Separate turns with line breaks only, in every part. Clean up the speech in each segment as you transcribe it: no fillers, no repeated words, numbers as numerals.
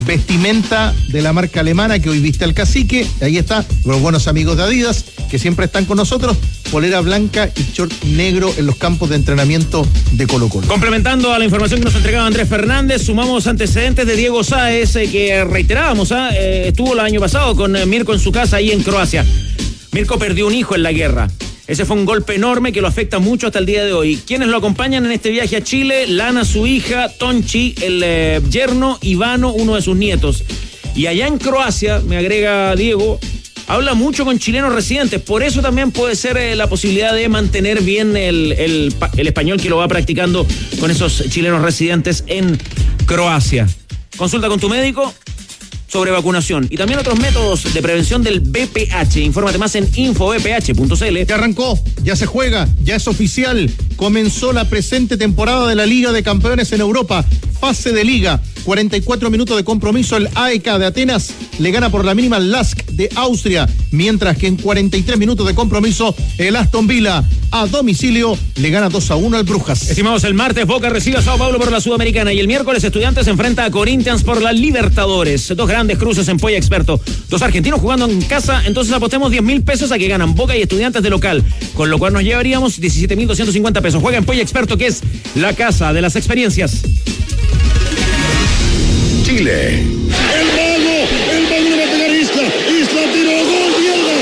vestimenta de la marca alemana que hoy viste al cacique. Ahí está, los buenos amigos de Adidas que siempre están con nosotros. Polera blanca y short negro en los campos de entrenamiento de Colo-Colo.
Complementando a la información que nos entregaba Andrés Fernández, sumamos antecedentes de Diego Sáez, que reiterábamos, estuvo el año pasado con Mirko en su casa ahí en Croacia. Mirko perdió un hijo en la guerra. Ese fue un golpe enorme que lo afecta mucho hasta el día de hoy. ¿Quiénes lo acompañan en este viaje a Chile? Lana, su hija, Tonchi, el yerno, Ivano, uno de sus nietos. Y allá en Croacia, me agrega Diego, habla mucho con chilenos residentes. Por eso también puede ser la posibilidad de mantener bien el español que lo va practicando con esos chilenos residentes en Croacia. Consulta con tu médico sobre vacunación y también otros métodos de prevención del VPH. Infórmate más en infovph.cl.
Ya arrancó, ya se juega, ya es oficial. Comenzó la presente temporada de la Liga de Campeones en Europa. Fase de Liga. 44 minutos de compromiso. El AEK de Atenas le gana por la mínima al LASK de Austria. Mientras que en 43 minutos de compromiso, el Aston Villa a domicilio le gana 2-1 al Brujas.
Estimados, el martes Boca recibe a Sao Paulo por la Sudamericana y el miércoles Estudiantes se enfrenta a Corinthians por la Libertadores. Dos grandes cruces en Polla Experto. Dos argentinos jugando en casa, entonces apostemos 10.000 pesos a que ganan Boca y Estudiantes de local, con lo cual nos llevaríamos 17.250 pesos. Juega en Polla Experto, que es la casa de las experiencias.
Chile.
El mago de pegar Isla tiró, gol, mierda.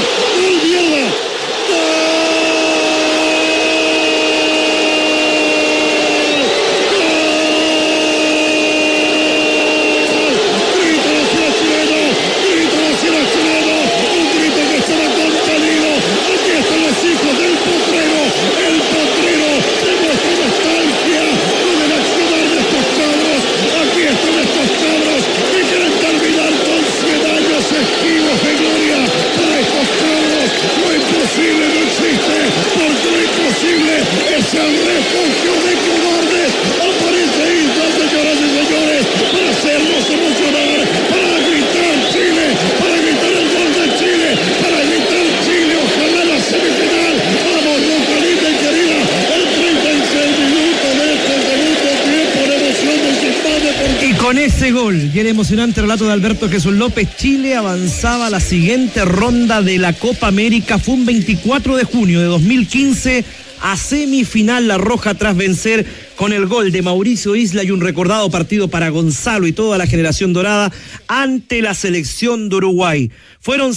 Es el refugio de cobardes. Aparece Isla, señoras y señores, para hacernos emocionar, para gritar Chile, para gritar el gol de Chile, para gritar Chile, ojalá la semifinal. Vamos, Lucalita querida, el 36 minutos de este segundo tiempo de emoción de Ciudad Deportiva.
Y con ese gol y el emocionante relato de Alberto Jesús López, Chile avanzaba a la siguiente ronda de la Copa América. Fue un 24 de junio de 2015 a semifinal La Roja tras vencer con el gol de Mauricio Isla y un recordado partido para Gonzalo y toda la generación dorada ante la selección de Uruguay. Fueron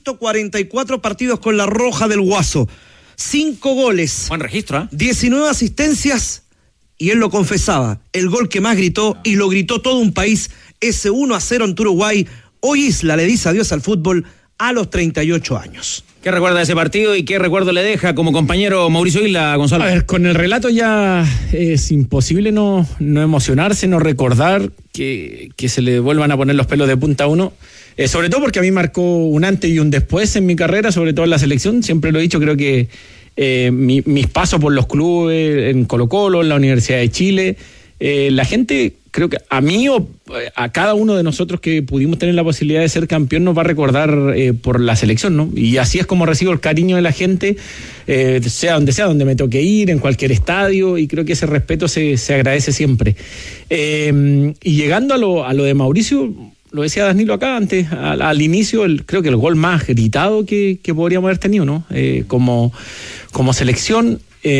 144 partidos con La Roja del Guaso, 5 goles,
buen registro,
19 asistencias, y él lo confesaba, el gol que más gritó, y lo gritó todo un país, ese 1-0 ante Uruguay. Hoy Isla le dice adiós al fútbol a los 38 años.
¿Qué recuerda de ese partido y qué recuerdo le deja como compañero Mauricio Isla, Gonzalo?
A ver, con el relato ya es imposible no emocionarse, no recordar que se le vuelvan a poner los pelos de punta a uno. Sobre todo porque a mí marcó un antes y un después en mi carrera, sobre todo en la selección. Siempre lo he dicho, creo que mis pasos por los clubes, en Colo-Colo, en la Universidad de Chile, la gente, creo que a mí o a cada uno de nosotros que pudimos tener la posibilidad de ser campeón nos va a recordar por la selección, ¿no? Y así es como recibo el cariño de la gente, sea, donde me toque ir, en cualquier estadio, y creo que ese respeto se agradece siempre. Y llegando a lo de Mauricio, lo decía Danilo acá antes, al inicio, creo que el gol más gritado que podríamos haber tenido, ¿no? Como selección.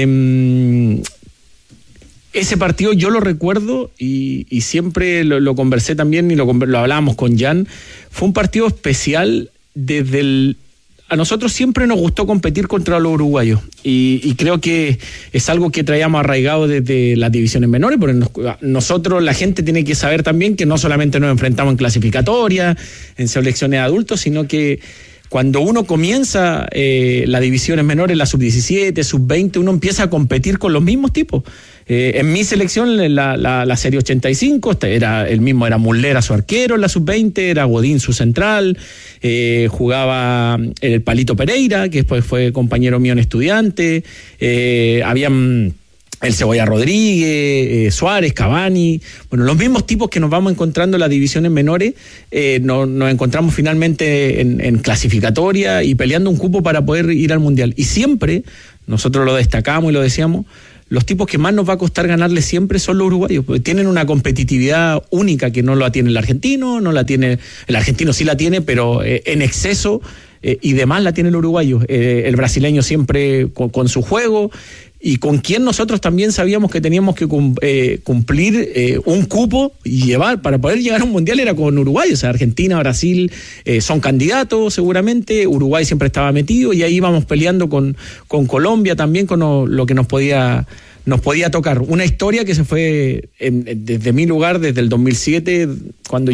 Ese partido yo lo recuerdo y siempre lo conversé también y lo hablábamos con Jan. Fue un partido especial a nosotros siempre nos gustó competir contra los uruguayos y creo que es algo que traíamos arraigado desde las divisiones menores, porque nosotros, la gente tiene que saber también que no solamente nos enfrentamos en clasificatoria, en selecciones de adultos, sino que cuando uno comienza las divisiones menores, la sub-17, sub-20, uno empieza a competir con los mismos tipos. En mi selección, la serie 85, era Muller su arquero en la sub-20, era Godín su central, jugaba el Palito Pereira, que después fue compañero mío en Estudiante, habían el Cebolla Rodríguez, Suárez, Cavani, bueno, los mismos tipos que nos vamos encontrando en las divisiones menores, nos encontramos finalmente en clasificatoria y peleando un cupo para poder ir al Mundial. Y siempre, nosotros lo destacamos y lo decíamos, los tipos que más nos va a costar ganarle siempre son los uruguayos, porque tienen una competitividad única que no la tiene el argentino, sí la tiene, pero en exceso, y demás la tiene el uruguayo. El brasileño siempre con su juego, y con quien nosotros también sabíamos que teníamos que cumplir un cupo y llevar, para poder llegar a un mundial era con Uruguay. O sea, Argentina, Brasil son candidatos seguramente, Uruguay siempre estaba metido, y ahí íbamos peleando con Colombia también, con lo que nos podía tocar. Una historia que se fue desde mi lugar, desde el 2007, cuando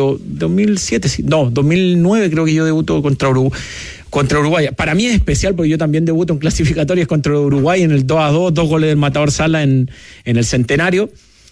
2009 creo que yo debuto contra Uruguay. Para mí es especial porque yo también debuto en clasificatorias contra Uruguay en el 2-2, 2 goles del Matador Sala en el Centenario.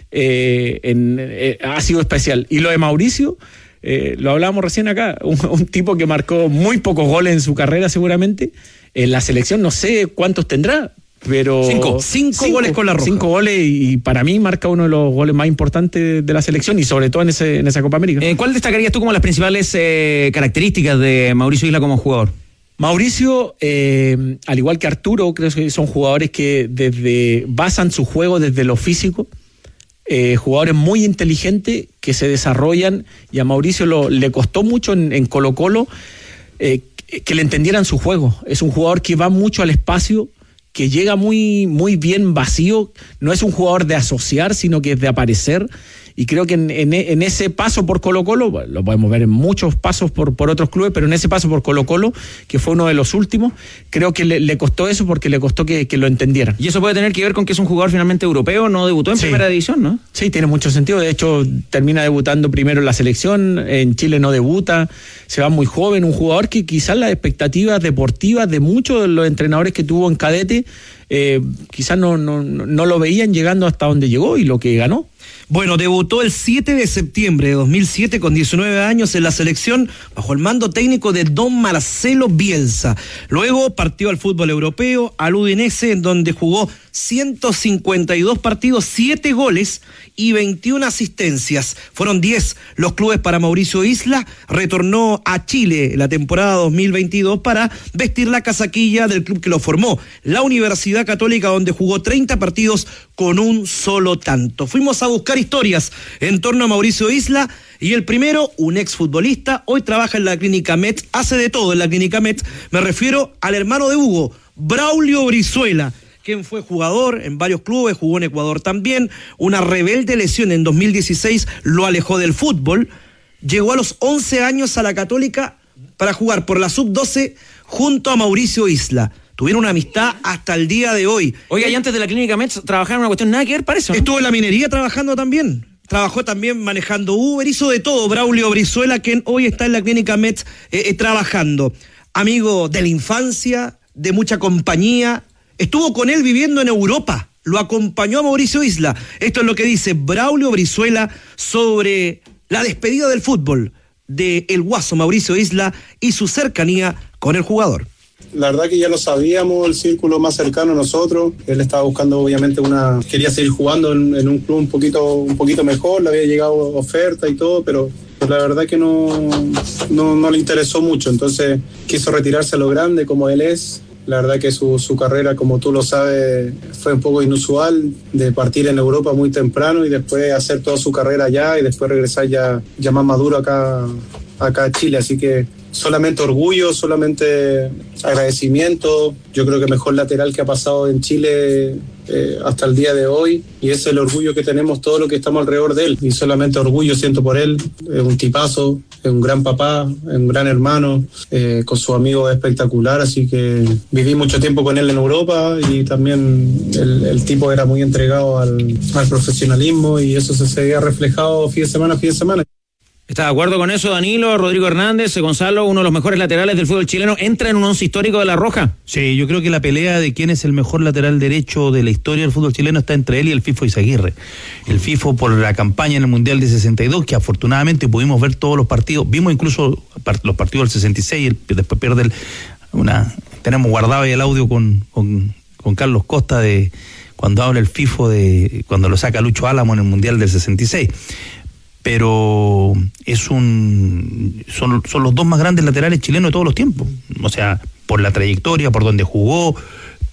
Ha sido especial. Y lo de Mauricio, lo hablábamos recién acá, un tipo que marcó muy pocos goles en su carrera seguramente. En la selección no sé cuántos tendrá, pero
5 goles con la Roja.
5 goles, y para mí marca uno de los goles más importantes de la selección, y sobre todo en esa Copa América.
¿Cuál destacarías tú como las principales características de Mauricio Isla como jugador?
Mauricio, al igual que Arturo, creo que son jugadores que basan su juego desde lo físico, jugadores muy inteligentes que se desarrollan, y a Mauricio le costó mucho en Colo-Colo que le entendieran su juego. Es un jugador que va mucho al espacio, que llega muy, muy bien vacío, no es un jugador de asociar, sino que es de aparecer. Y creo que en ese paso por Colo-Colo, lo podemos ver en muchos pasos por otros clubes, pero en ese paso por Colo-Colo, que fue uno de los últimos, creo que le costó eso, porque le costó que lo entendieran.
Y eso puede tener que ver con que es un jugador finalmente europeo, no debutó en primera división, ¿no?
Sí, tiene mucho sentido. De hecho, termina debutando primero en la selección, en Chile no debuta, se va muy joven, un jugador que quizás las expectativas deportivas de muchos de los entrenadores que tuvo en cadete, quizás no lo veían llegando hasta donde llegó y lo que ganó.
Bueno, debutó el 7 de septiembre de 2007 con 19 años en la selección bajo el mando técnico de don Marcelo Bielsa. Luego partió al fútbol europeo, al Udinese, en donde jugó 152 partidos, 7 goles y 21 asistencias. Fueron 10 los clubes para Mauricio Isla. Retornó a Chile la temporada 2022 para vestir la casaquilla del club que lo formó, la Universidad Católica, donde jugó 30 partidos con un solo tanto. Fuimos a buscar historias en torno a Mauricio Isla, y el primero, un exfutbolista, hoy trabaja en la Clínica Met, hace de todo en la Clínica Met. Me refiero al hermano de Hugo, Braulio Brizuela, quien fue jugador en varios clubes, jugó en Ecuador también. Una rebelde lesión en 2016 lo alejó del fútbol. Llegó a los 11 años a la Católica para jugar por la Sub-12 junto a Mauricio Isla. Tuvieron una amistad hasta el día de hoy.
Oiga, y antes de la Clínica Mets trabajaron en una cuestión nada que ver, parece, ¿no?
Estuvo en la minería trabajando también. Trabajó también manejando Uber, hizo de todo. Braulio Brizuela, quien hoy está en la Clínica Mets trabajando. Amigo de la infancia, de mucha compañía. Estuvo con él viviendo en Europa. Lo acompañó a Mauricio Isla. Esto es lo que dice Braulio Brizuela sobre la despedida del fútbol de el Guaso Mauricio Isla y su cercanía con el jugador.
La verdad que ya lo sabíamos, el círculo más cercano a nosotros. Él estaba buscando obviamente quería seguir jugando en un club un poquito mejor, le había llegado oferta y todo, pero la verdad que no le interesó mucho. Entonces quiso retirarse a lo grande como él es. La verdad que su carrera, como tú lo sabes, fue un poco inusual, de partir en Europa muy temprano y después hacer toda su carrera allá y después regresar ya más maduro acá a Chile. Así que solamente orgullo, solamente agradecimiento. Yo creo que mejor lateral que ha pasado en Chile hasta el día de hoy, y ese es el orgullo que tenemos todos los que estamos alrededor de él, y solamente orgullo siento por él. Es un tipazo, es un gran papá, es un gran hermano, con sus amigos espectacular, así que viví mucho tiempo con él en Europa, y también el tipo era muy entregado al profesionalismo, y eso se veía reflejado fin de semana.
¿Está de acuerdo con eso, Danilo? Rodrigo Hernández, Gonzalo, uno de los mejores laterales del fútbol chileno, ¿entra en un once histórico de La Roja?
Sí, yo creo que la pelea de quién es el mejor lateral derecho de la historia del fútbol chileno está entre él y el Fifo Izaguirre. El Fifo por la campaña en el Mundial de 62, que afortunadamente pudimos ver todos los partidos, vimos incluso los partidos del 66, después pierde tenemos guardado ahí el audio con Carlos Costa de cuando habla el Fifo de cuando lo saca Lucho Álamo en el Mundial del 66. Pero son los dos más grandes laterales chilenos de todos los tiempos. O sea, por la trayectoria, por donde jugó, por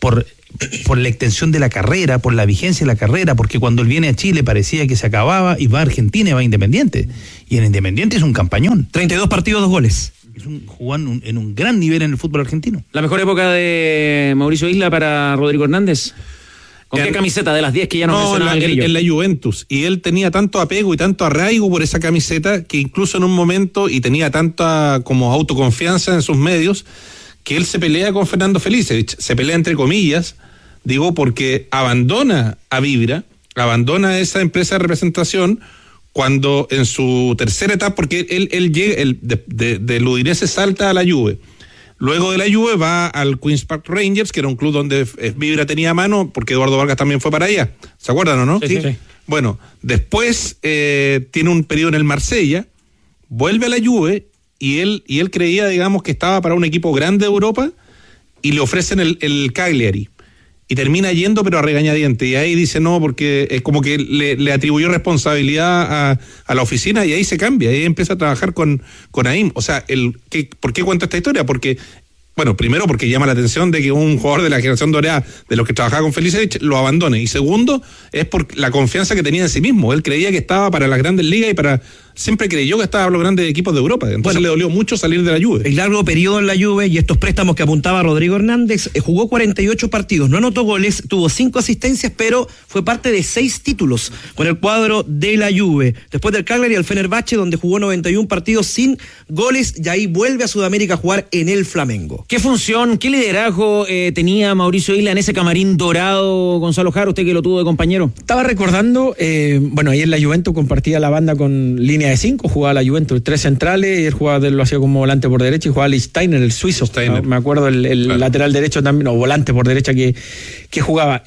por la extensión de la carrera, por la vigencia de la carrera, porque cuando él viene a Chile parecía que se acababa y va a Argentina y va a Independiente. Y en Independiente es un campañón.
32 partidos, 2 goles.
Jugando en un gran nivel en el fútbol argentino.
¿La mejor época de Mauricio Isla para Rodrigo Hernández? ¿Con qué camiseta de las 10 que ya nos mencionaba el Grillo?
En la Juventus. Y él tenía tanto apego y tanto arraigo por esa camiseta que incluso en un momento, y tenía tanta como autoconfianza en sus medios, que él se pelea con Fernando Felicevich. Se pelea entre comillas, digo, porque abandona a Vibra, abandona esa empresa de representación cuando en su tercera etapa, porque él llega, del Udinese salta a la Juve. Luego de la Juve va al Queen's Park Rangers, que era un club donde Vibra tenía mano, porque Eduardo Vargas también fue para allá. ¿Se acuerdan o no?
Sí.
Bueno, después tiene un periodo en el Marsella, vuelve a la Juve y él creía, digamos, que estaba para un equipo grande de Europa y le ofrecen el Cagliari. Y termina yendo, pero a regañadientes. Y ahí dice no, porque es como que le atribuyó responsabilidad a la oficina y ahí se cambia. Ahí empieza a trabajar con AIM. O sea, ¿por qué cuento esta historia? Porque, bueno, primero porque llama la atención de que un jugador de la generación dorada, de los que trabajaba con Felicevich, lo abandone. Y segundo, es por la confianza que tenía en sí mismo. Él creía que estaba para las grandes ligas y siempre creyó que estaba para los grandes equipos de Europa. Entonces le dolió mucho salir de la Juve.
El largo periodo en la Juve y estos préstamos que apuntaba Rodrigo Hernández, jugó 48 partidos, no anotó goles, tuvo 5 asistencias, pero fue parte de 6 títulos con el cuadro de la Juve. Después del Cagliari al Fenerbahce, donde jugó 91 partidos sin goles, y ahí vuelve a Sudamérica a jugar en el Flamengo.
¿Qué función, qué liderazgo tenía Mauricio Isla en ese camarín dorado, Gonzalo Jara, usted que lo tuvo de compañero?
Estaba recordando, ahí en la Juventus compartía la banda con línea de 5, jugaba la Juventus, 3 centrales, y él jugaba, lo hacía como volante por derecha, y jugaba Steiner, el suizo. Steiner. Me acuerdo el lateral derecho también, o volante por derecha que jugaba.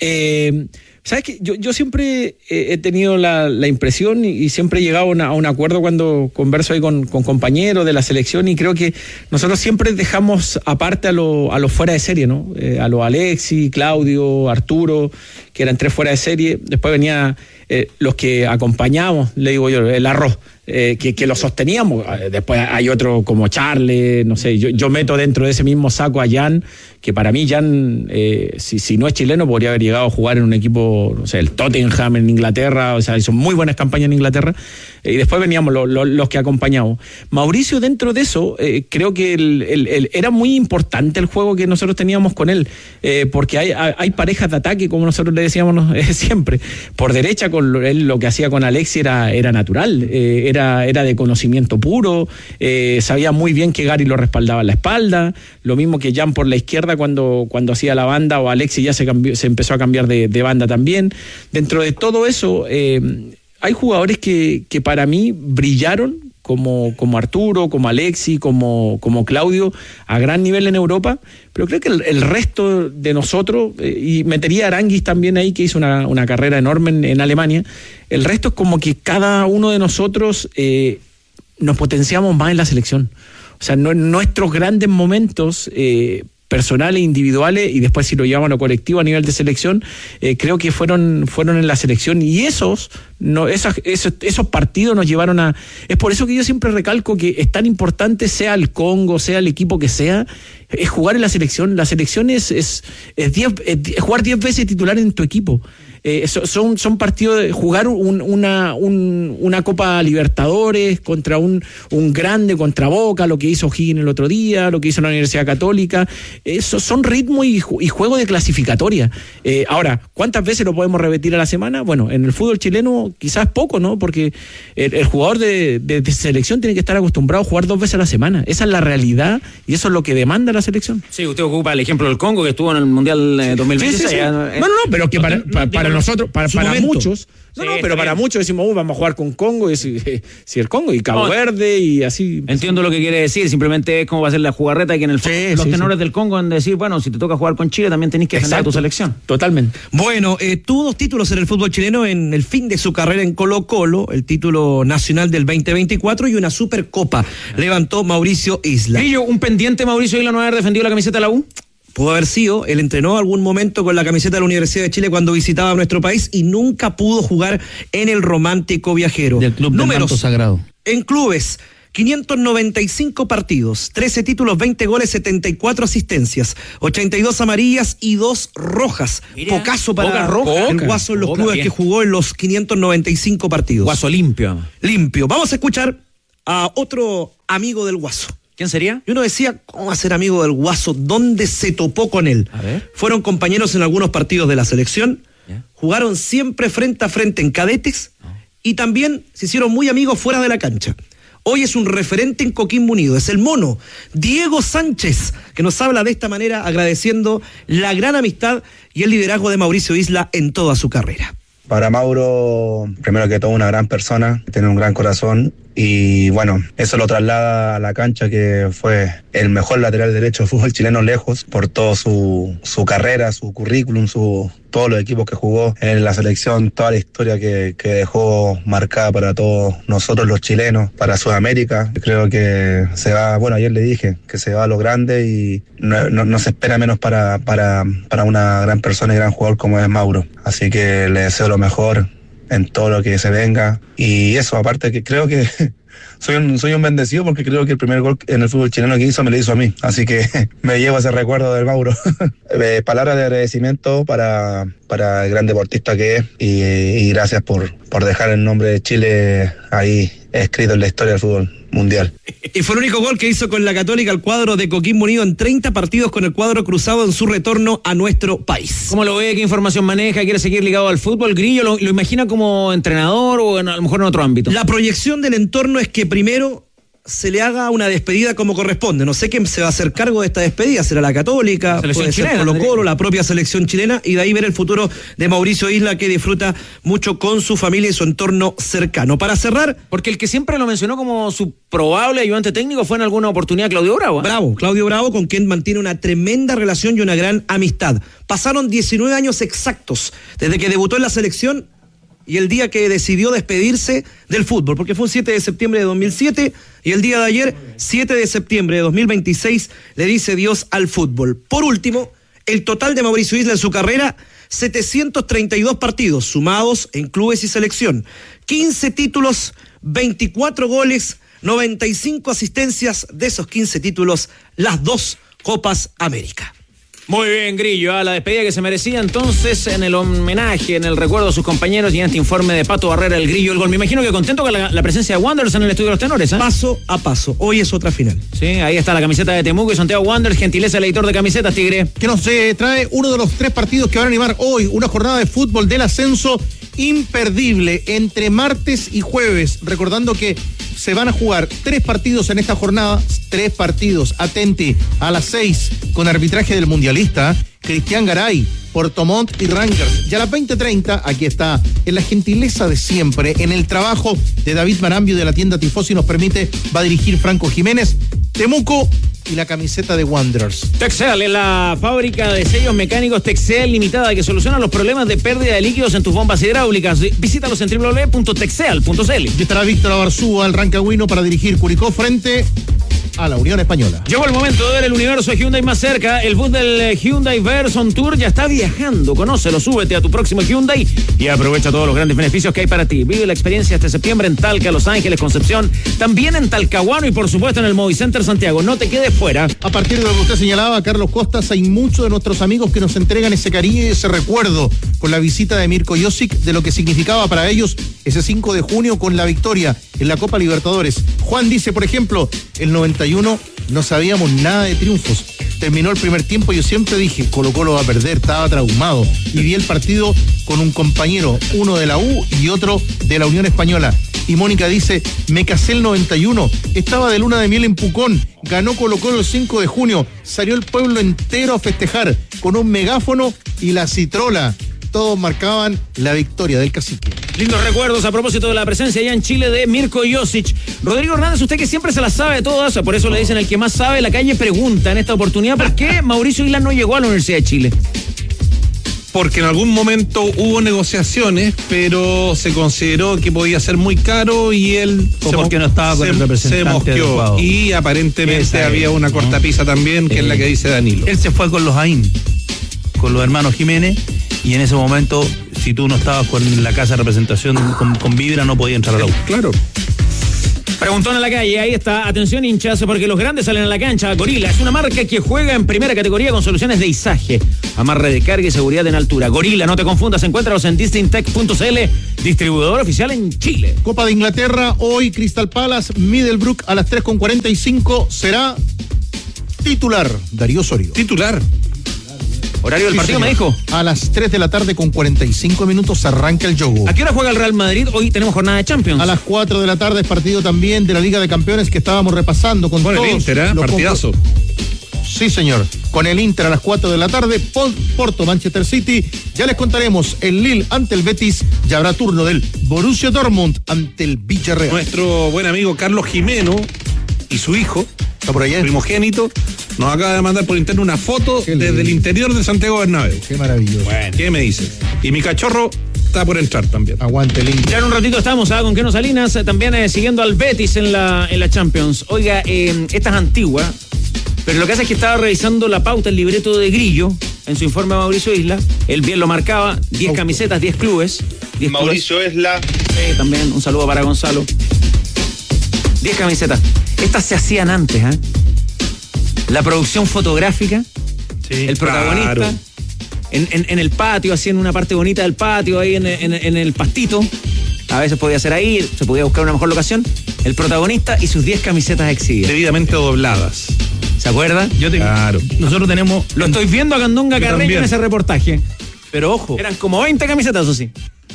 ¿Sabes qué? Yo siempre he tenido la impresión y siempre he llegado a un acuerdo cuando converso ahí con compañeros de la selección, y creo que nosotros siempre dejamos aparte a los fuera de serie, ¿no? A los Alexis, Claudio, Arturo, que eran 3 fuera de serie. Después venía los que acompañamos, le digo yo, el arroz. Que lo sosteníamos. Después hay otro como Charles, no sé, yo meto dentro de ese mismo saco a Jan, que para mí Jan, si no es chileno, podría haber llegado a jugar en un equipo, no sé, el Tottenham en Inglaterra, o sea, hizo muy buenas campañas en Inglaterra, y después veníamos los que acompañamos. Mauricio, dentro de eso, creo que era muy importante el juego que nosotros teníamos con él, porque hay parejas de ataque, como nosotros le decíamos siempre. Por derecha, con él lo que hacía con Alexis era natural, era de conocimiento puro, sabía muy bien que Gary lo respaldaba en la espalda, lo mismo que Jan por la izquierda cuando hacía la banda, o Alexis ya se empezó a cambiar de banda también. Dentro de todo eso, hay jugadores que para mí brillaron, como Arturo, como Alexis, como Claudio, a gran nivel en Europa, pero creo que el resto de nosotros, y metería a Aranguis también ahí, que hizo una carrera enorme en Alemania, el resto es como que cada uno de nosotros nos potenciamos más en la selección. O sea, nuestros grandes momentos personales, individuales, y después si lo llevamos a lo colectivo a nivel de selección, creo que fueron en la selección, y esos partidos nos llevaron a... Es por eso que yo siempre recalco que es tan importante, sea el Congo, sea el equipo que sea, es jugar en la selección. La selección es jugar 10 veces titular en tu equipo. Son partidos de jugar una Copa Libertadores contra un grande, contra Boca, lo que hizo O'Higgins el otro día, lo que hizo la Universidad Católica. Son ritmo y juego de clasificatoria. Ahora, ¿cuántas veces lo podemos repetir a la semana? Bueno, en el fútbol chileno quizás poco, ¿no? Porque el jugador de selección tiene que estar acostumbrado a jugar 2 veces a la semana. Esa es la realidad y eso es lo que demanda la selección.
Sí, usted ocupa el ejemplo del Congo, que estuvo en el Mundial 2026.
Sí. No, pero que para nosotros, para muchos, pero para muchos decimos, vamos a jugar con Congo, y si el Congo y Cabo Verde y así.
Entiendo lo que quiere decir, simplemente es como va a ser la jugarreta, y que en el los tenores del Congo han de decir, bueno, si te toca jugar con Chile también tenés que defender a tu selección.
Totalmente. Bueno, tuvo 2 títulos en el fútbol chileno en el fin de su carrera en Colo-Colo, el título nacional del 2024 y una Supercopa levantó Mauricio Isla.
¿Y un pendiente Mauricio Isla no haber defendido la camiseta de la U?
Pudo haber sido, él entrenó algún momento con la camiseta de la Universidad de Chile cuando visitaba nuestro país y nunca pudo jugar en el Romántico Viajero.
Del club del Manto Sagrado.
En clubes, 595 partidos, 13 títulos, 20 goles, 74 asistencias, 82 amarillas y 2 rojas.
Mira,
Pocaso para
rojas.
el Guaso en los clubes
bien.
que jugó en los 595 partidos.
Guaso limpio.
Limpio. Vamos a escuchar a otro amigo del Guaso.
¿Quién sería?
Y uno decía, ¿cómo va a ser amigo del Guaso? ¿Dónde se topó con él?
A ver.
Fueron compañeros en algunos partidos de la selección,
¿Ya?
jugaron siempre frente a frente en cadetes y también se hicieron muy amigos fuera de la cancha. Hoy es un referente en Coquimbo Unido, es el mono Diego Sánchez, que nos habla de esta manera agradeciendo la gran amistad y el liderazgo de Mauricio Isla en toda su carrera.
Para Mauro, primero que todo, una gran persona, tiene un gran corazón y bueno, eso lo traslada a la cancha, que fue el mejor lateral derecho del fútbol chileno lejos, por toda su carrera, su currículum, todos los equipos que jugó en la selección, toda la historia que dejó marcada para todos nosotros los chilenos, para Sudamérica. Creo que se va, bueno, ayer le dije que se va a lo grande y no se espera menos para una gran persona y gran jugador como es Mauro. Así que le deseo lo mejor en todo lo que se venga. Y eso, aparte que creo que soy un bendecido, porque creo que el primer gol en el fútbol chileno que hizo me lo hizo a mí. Así que me llevo ese recuerdo del Mauro. Palabras de agradecimiento para el gran deportista que es y gracias por dejar el nombre de Chile ahí escrito en la historia del fútbol mundial.
Y fue el único gol que hizo con la Católica el cuadro de Coquimbo Unido en 30 partidos con el cuadro cruzado en su retorno a nuestro país.
¿Cómo lo ve? ¿Qué información maneja? ¿Quiere seguir ligado al fútbol? ¿Grillo lo imagina como entrenador o a lo mejor en otro ámbito?
La proyección del entorno es que primero se le haga una despedida como corresponde. No sé quién se va a hacer cargo de esta despedida. Será la Católica,
Selección
puede ser
chilena,
Colo-Colo, la propia selección chilena, y de ahí ver el futuro de Mauricio Isla, que disfruta mucho con su familia y su entorno cercano. Para cerrar,
Porque el que siempre lo mencionó como su probable ayudante técnico fue en alguna oportunidad Claudio Bravo.
Claudio Bravo, con quien mantiene una tremenda relación y una gran amistad. Pasaron 19 años exactos desde que debutó en la selección y el día que decidió despedirse del fútbol, porque fue un 7 de septiembre de 2007 y el día de ayer, 7 de septiembre de 2026, le dice adiós al fútbol. Por último, el total de Mauricio Isla en su carrera, 732 partidos sumados en clubes y selección, 15 títulos, 24 goles, 95 asistencias, de esos 15 títulos, las 2 Copas América.
Muy bien, Grillo, a la despedida que se merecía entonces, en el homenaje, en el recuerdo a sus compañeros y en este informe de Pato Barrera, el Grillo, el gol. Me imagino que contento con la presencia de Wanderers en el estudio de los tenores, ¿eh?
Paso a paso, hoy es otra final.
Sí, ahí está la camiseta de Temuco y Santiago Wanderers, gentileza del editor de camisetas, Tigre.
Que nos trae uno de los 3 partidos que van a animar hoy, una jornada de fútbol del ascenso imperdible entre martes y jueves, recordando que se van a jugar 3 partidos en esta jornada, 3 partidos, atenti, a las 6 con arbitraje del mundialista Cristian Garay, Puerto Montt y Rangers. Y a las 20:30, aquí está, en la gentileza de siempre, en el trabajo de David Marambio de la tienda Tifosi nos permite, va a dirigir Franco Jiménez, Temuco y la camiseta de Wanderers.
Texel es la fábrica de sellos mecánicos Texel Limitada que soluciona los problemas de pérdida de líquidos en tus bombas hidráulicas. Visítalos en www.texel.cl.
Y estará Víctor Abarzúa, el rancagüino, para dirigir Curicó frente a la Unión Española.
Llegó el momento de ver el universo Hyundai más cerca. El bus del Hyundai Verson Tour ya está viajando. Conócelo, súbete a tu próximo Hyundai y aprovecha todos los grandes beneficios que hay para ti. Vive la experiencia este septiembre en Talca, Los Ángeles, Concepción, también en Talcahuano y por supuesto en el Movicenter Santiago. No te quedes fuera.
A partir de lo que usted señalaba, Carlos Costas, hay muchos de nuestros amigos que nos entregan ese cariño y ese recuerdo con la visita de Mirko Josic, de lo que significaba para ellos ese 5 de junio con la victoria en la Copa Libertadores. Juan dice, por ejemplo, el 91 no sabíamos nada de triunfos. Terminó el primer tiempo, yo siempre dije, Colo-Colo va a perder, estaba traumado. Y vi el partido con un compañero, uno de la U y otro de la Unión Española. Y Mónica dice, me casé el 91, estaba de luna de miel en Pucón, ganó Colo-Colo el 5 de junio, salió el pueblo entero a festejar con un megáfono y la citrola. Todos marcaban la victoria del cacique.
Lindos recuerdos a propósito de la presencia allá en Chile de Mirko Josic. Rodrigo Hernández, usted que siempre se la sabe de todas, por eso le dicen el que más sabe, la calle pregunta en esta oportunidad, ¿por qué Mauricio Isla no llegó a la Universidad de Chile?
Porque en algún momento hubo negociaciones, pero se consideró que podía ser muy caro y él
porque no estaba con el representante
se mosqueó. Y aparentemente había una cortapisa también, que es la que dice Danilo.
Él se fue con los AIN, con los hermanos Jiménez, y en ese momento, si tú no estabas con la casa de representación con Vibra, no podía entrar a la U.
Claro.
Preguntón a la calle, ahí está. Atención, hinchas, porque los grandes salen a la cancha. Gorila es una marca que juega en primera categoría con soluciones de izaje, amarre de carga y seguridad en altura. Gorila, no te confundas, encuéntralos en distinttech.cl, distribuidor oficial en Chile.
Copa de Inglaterra, hoy Crystal Palace, Middlesbrough a las 3:45 será titular Darío Osorio.
Titular.
Horario del
Sí,
partido,
señor.
me dijo.
A las 3 de la tarde con 45 minutos arranca el juego.
¿A qué hora juega el Real Madrid? Hoy tenemos jornada de Champions.
A las 4 de la tarde es partido también de la Liga de Campeones que estábamos repasando con
Con el
todos
Inter,
los
partidazo.
Sí, señor. Con el Inter a las 4 de la tarde, Porto, Manchester City. Ya les contaremos el Lille ante el Betis. Ya habrá turno del Borussia Dortmund ante el Villarreal.
Nuestro buen amigo Carlos Jimeno y su hijo,
¿Está por allá?
primogénito, nos acaba de mandar por internet una foto
Qué lindo.
desde el interior de Santiago Bernabéu.
Qué maravilloso.
Bueno, ¿qué me dices? Y mi cachorro está por entrar también.
Aguante el Inter.
Ya en un ratito estamos con Keno Salinas, también siguiendo al Betis en la Champions. Oiga, esta es antigua, pero lo que hace es que estaba revisando la pauta, el libreto de Grillo, en su informe a Mauricio Isla. Él bien lo marcaba, 10 camisetas, 10 clubes. 10
Mauricio Isla.
clubes. También un saludo para Gonzalo. 10 camisetas. Estas se hacían antes, ¿eh? La producción fotográfica, el protagonista,
claro.
en el patio, así en una parte bonita del patio, ahí en el pastito. A veces podía ser ahí, se podía buscar una mejor locación. El protagonista y sus 10 camisetas exhibidas.
Debidamente dobladas.
¿Se acuerda?
Claro.
Nosotros tenemos.
Lo estoy viendo a Candonga
Yo
Carreño
también.
en ese reportaje.
Pero ojo,
Eran como 20 camisetas, eso sí.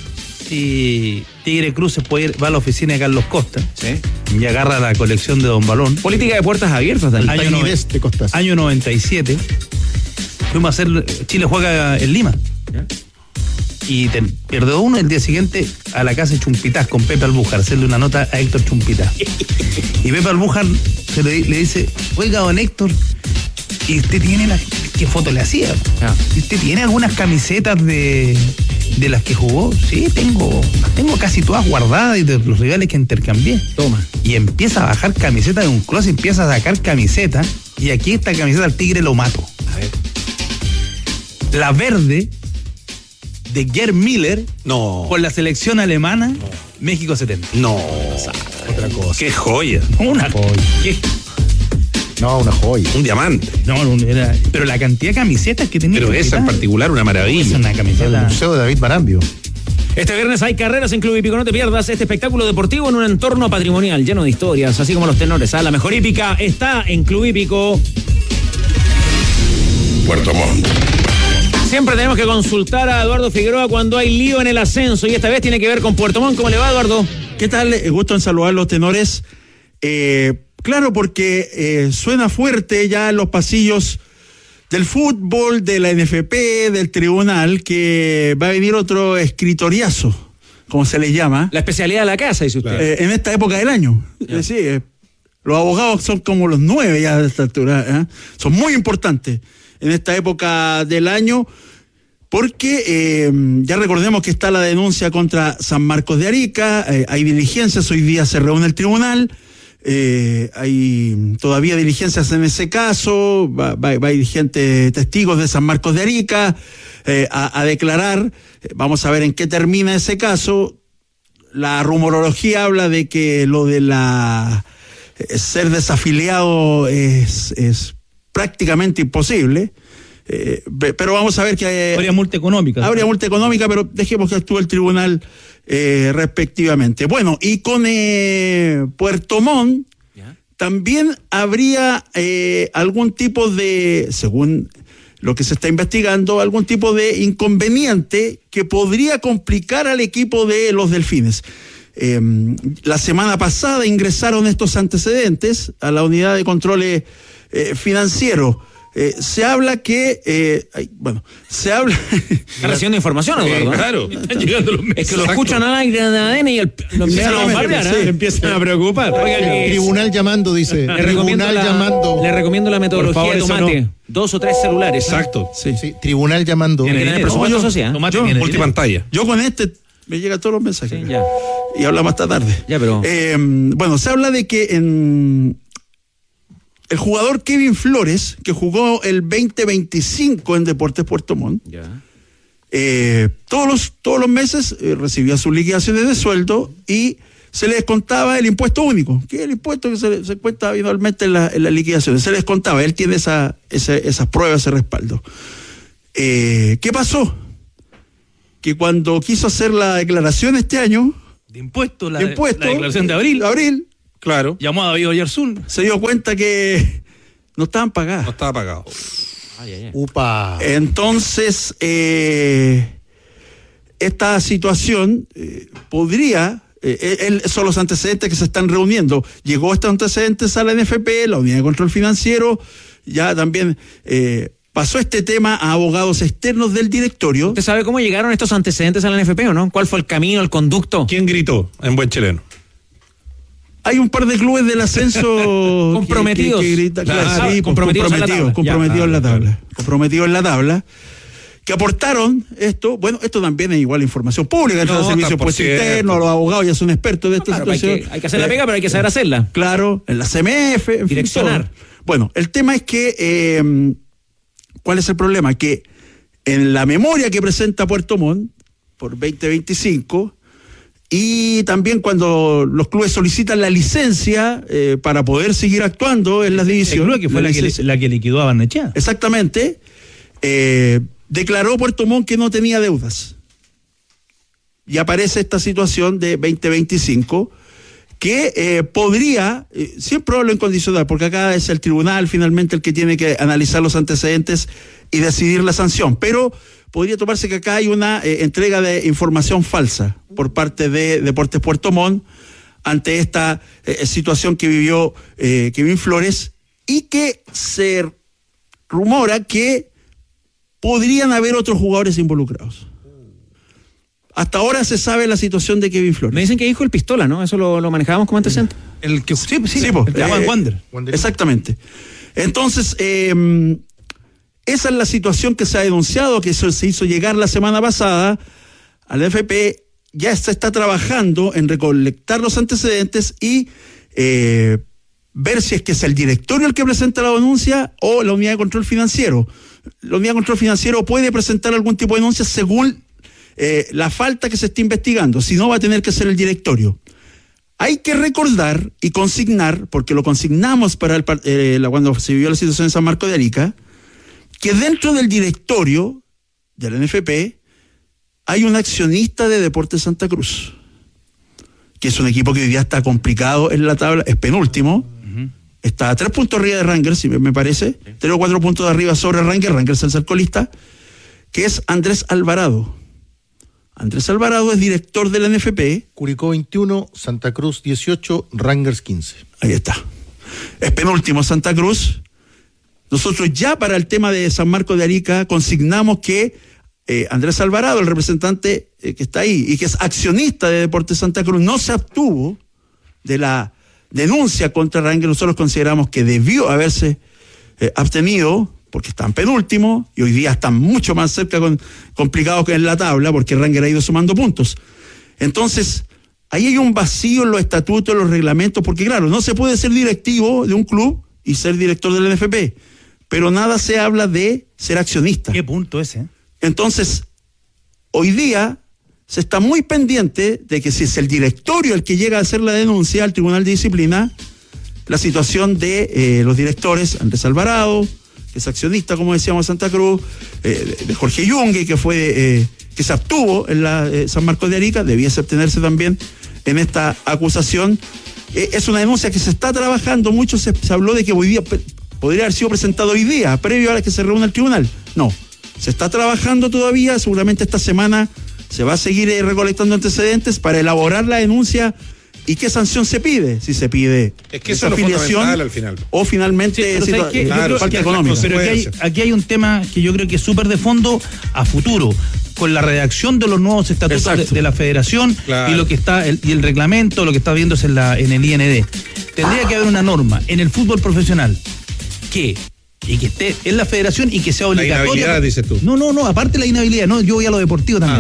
si Tigre Cruces va a la oficina de Carlos Costa
Sí.
y agarra la colección de Don Balón.
Política de puertas abiertas también.
Año
Tiny
nove-
Desk de Costas.
Año 97. Fuimos a hacer. Chile juega en Lima. Y perdió uno el día siguiente a la casa de Chumpitaz con Pepe Albújar, hacerle una nota a Héctor Chumpitaz. Y Pepe Albújar le dice, oiga, don Héctor, ¿y usted tiene qué foto le hacía?
Ah.
¿Y usted tiene algunas camisetas de las que jugó? Sí, tengo casi todas guardadas y de los rivales que intercambié.
Toma.
Y empieza a bajar camisetas de un closet, empieza a sacar camisetas, y aquí esta camiseta al Tigre lo mato.
A ver.
La verde de Gerd Müller
No.
con la selección alemana, México 70.
No.
Otra cosa.
Qué joya.
Una
joya. No, una joya.
Un diamante.
pero la cantidad de camisetas que tenía.
Pero esa en particular, una
es
maravilla.
una
El
camiseta.
Museo de David Marambio.
Este viernes hay carreras en Club Hípico, no te pierdas este espectáculo deportivo en un entorno patrimonial lleno de historias, así como los tenores. La mejor hípica está en Club Hípico.
Puerto Montt.
Siempre tenemos que consultar a Eduardo Figueroa cuando hay lío en el ascenso y esta vez tiene que ver con Puerto Montt. ¿Cómo le va, Eduardo?
¿Qué tal? Gusto en saludar a los tenores. Claro, porque suena fuerte ya en los pasillos del fútbol, de la NFP, del tribunal, que va a venir otro escritoriazo, como se le llama,
La especialidad de la casa, dice usted.
en esta época del año. Sí, los abogados son como los 9 ya de esta altura, ¿eh? Son muy importantes en esta época del año, porque ya recordemos que está la denuncia contra San Marcos de Arica, hay diligencias, hoy día se reúne el tribunal, hay todavía diligencias en ese caso, va a ir gente, testigos de San Marcos de Arica a declarar, vamos a ver en qué termina ese caso. La rumorología habla de que lo de ser desafiliado es prácticamente imposible, pero vamos a ver que
Habría multa económica.
habría multa económica, pero dejemos que actúe el tribunal respectivamente. Bueno, y con Puerto Montt también habría algún tipo de, según lo que se está investigando, algún tipo de inconveniente que podría complicar al equipo de los Delfines. La semana pasada ingresaron estos antecedentes a la unidad de control financiero. Se habla que, se habla...
Está recibiendo información, Eduardo.
Claro.
Están llegando los meses. Es que lo escuchan al aire de ADN y lo empiezan a bombardear,
Sí.
¿eh? Empiezan a preocupar. Oiga,
Tribunal llamando, dice.
le recomiendo
Tribunal llamando.
le recomiendo la metodología
Por favor,
de
eso
Tomate.
no.
2 o 3 celulares.
Exacto.
Sí.
Sí, tribunal llamando.
Tiene que tener presupuesto social.
Tomate tiene
Multipantalla.
Yo con este me llegan todos los mensajes.
Sí, ya.
Y hablamos esta tarde.
Ya, pero-
Bueno, se habla de que el jugador Kevin Flores, que jugó el 2025 en Deportes Puerto Montt,
Ya.
todos los meses recibía sus liquidaciones de sueldo y se les descontaba el impuesto único, que es el impuesto que se cuenta habitualmente en la liquidación. Se les descontaba, él tiene esas pruebas, ese respaldo. ¿Qué pasó? Que cuando quiso hacer la declaración este año
de impuestos, la declaración de abril,
claro,
llamó a David Oyarzún,
se dio cuenta que no estaban pagadas.
No estaba pagado.
Upa.
Entonces, esta situación podría, son los antecedentes que se están reuniendo. Llegó estos antecedentes a la NFP, la Unidad de Control Financiero, ya también pasó este tema a abogados externos del directorio.
¿Usted sabe cómo llegaron estos antecedentes a la NFP o no? ¿Cuál fue el camino, el conducto?
¿Quién gritó en buen chileno?
Hay un par de clubes del ascenso
comprometidos.
que gritan,
Claro,
sí,
comprometidos
en la tabla, que aportaron esto. Bueno, esto también es igual información pública, dentro del servicio de puesto interno, los abogados ya son expertos de esta situación.
Hay que hacer la pega, pero hay que saber hacerla.
Claro, en la CMF, en
direccionar.
Bueno, el tema es que, ¿cuál es el problema? Que en la memoria que presenta Puerto Montt por 2025, y también cuando los clubes solicitan la licencia para poder seguir actuando en las divisiones.
Que fue la que liquidó a Barnechea.
Exactamente. Declaró Puerto Montt que no tenía deudas. Y aparece esta situación de 2025 que podría, siempre hablo en condicional, porque acá es el tribunal finalmente el que tiene que analizar los antecedentes y decidir la sanción, pero podría tomarse que acá hay una entrega de información falsa por parte de Deportes Puerto Montt ante esta situación que vivió Kevin Flores, y que se rumora que podrían haber otros jugadores involucrados. Hasta ahora se sabe la situación de Kevin Flores.
Me dicen que dijo el Pistola, ¿no? Eso lo manejábamos como antecedente.
El que sí,
Wander. Exactamente. Entonces, esa es la situación que se ha denunciado, que se hizo llegar la semana pasada a la NFP. Ya se está trabajando en recolectar los antecedentes y ver si es que es el directorio el que presenta la denuncia o la Unidad de Control Financiero. La Unidad de Control Financiero puede presentar algún tipo de denuncia según la falta que se está investigando. Si no, va a tener que ser el directorio. Hay que recordar y consignar, porque lo consignamos para cuando se vivió la situación en San Marcos de Arica, que dentro del directorio de la NFP hay un accionista de Deportes Santa Cruz, que es un equipo que hoy día está complicado en la tabla, es penúltimo, está a 3 puntos arriba de Rangers, si me parece, 3 o 4 puntos de arriba sobre Rangers es el colista, que es Andrés Alvarado. Andrés Alvarado es director de la NFP.
Curicó 21, Santa Cruz 18, Rangers 15.
Ahí está. Es penúltimo Santa Cruz. Nosotros ya para el tema de San Marcos de Arica consignamos que Andrés Alvarado, el representante que está ahí y que es accionista de Deportes Santa Cruz, no se abstuvo de la denuncia contra Rangers. Nosotros consideramos que debió haberse abstenido, porque están penúltimo y hoy día están mucho más cerca, complicados que en la tabla, porque Rangers ha ido sumando puntos. Entonces, ahí hay un vacío en los estatutos, en los reglamentos, porque claro, no se puede ser directivo de un club y ser director del NFP, pero nada se habla de ser accionista.
¿Qué punto ese?
Entonces, hoy día se está muy pendiente de que si es el directorio el que llega a hacer la denuncia al Tribunal de Disciplina, la situación de los directores, Andrés Alvarado, que es accionista, como decíamos, Santa Cruz, de Jorge Yungue, que fue que se abstuvo en la San Marcos de Arica, debiese abstenerse también en esta acusación. Es una denuncia que se está trabajando. Mucho se habló de que hoy día podría haber sido presentado hoy día, previo a la que se reúna el tribunal. No, se está trabajando todavía. Seguramente esta semana se va a seguir recolectando antecedentes para elaborar la denuncia. ¿Y qué sanción se pide? Si se pide
es que eso desafiliación
al final. O finalmente
falta económica. Pero aquí hay un tema que yo creo que es súper de fondo a futuro, con la redacción de los nuevos estatutos de la federación, y lo que está y el reglamento, lo que está viéndose en el IND. Tendría que haber una norma en el fútbol profesional que esté en la federación y que sea obligatoria.
La inhabilidad, dices tú.
No, aparte la inhabilidad, no, yo voy a lo deportivo también.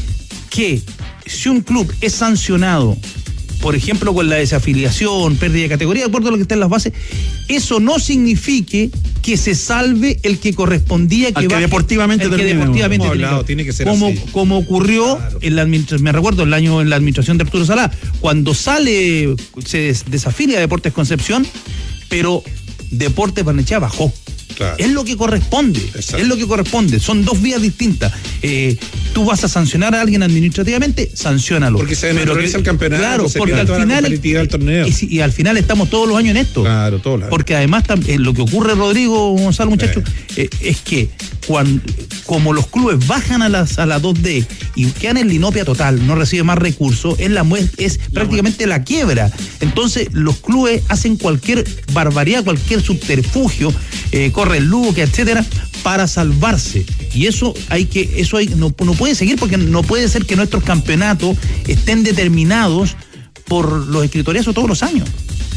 Que si un club es sancionado, por ejemplo, con la desafiliación, pérdida de categoría, de acuerdo a lo que está en las bases, eso no signifique que se salve el que correspondía que baje,
deportivamente
tiene que ser
como ocurrió en la administración, me recuerdo en la administración de Arturo Salá, cuando se desafilia Deportes Concepción, pero Deportes Barnechea bajó. Claro. Es lo que corresponde. Exacto. Es lo que corresponde. Son dos vías distintas. Tú vas a sancionar a alguien administrativamente, sanciónalo.
Porque se naturaliza el campeonato.
Claro, porque al final
del torneo.
Y al final estamos todos los años en esto.
Claro, todos los años.
Porque además lo que ocurre, Rodrigo Gonzalo, muchachos, es que como los clubes bajan a la 2D y quedan en linopia total, no reciben más recursos, es prácticamente la quiebra. Entonces los clubes hacen cualquier barbaridad, cualquier subterfugio, corren lucas, etcétera, para salvarse. Y eso no puede seguir, porque no puede ser que nuestros campeonatos estén determinados por los escritoriazos todos los años.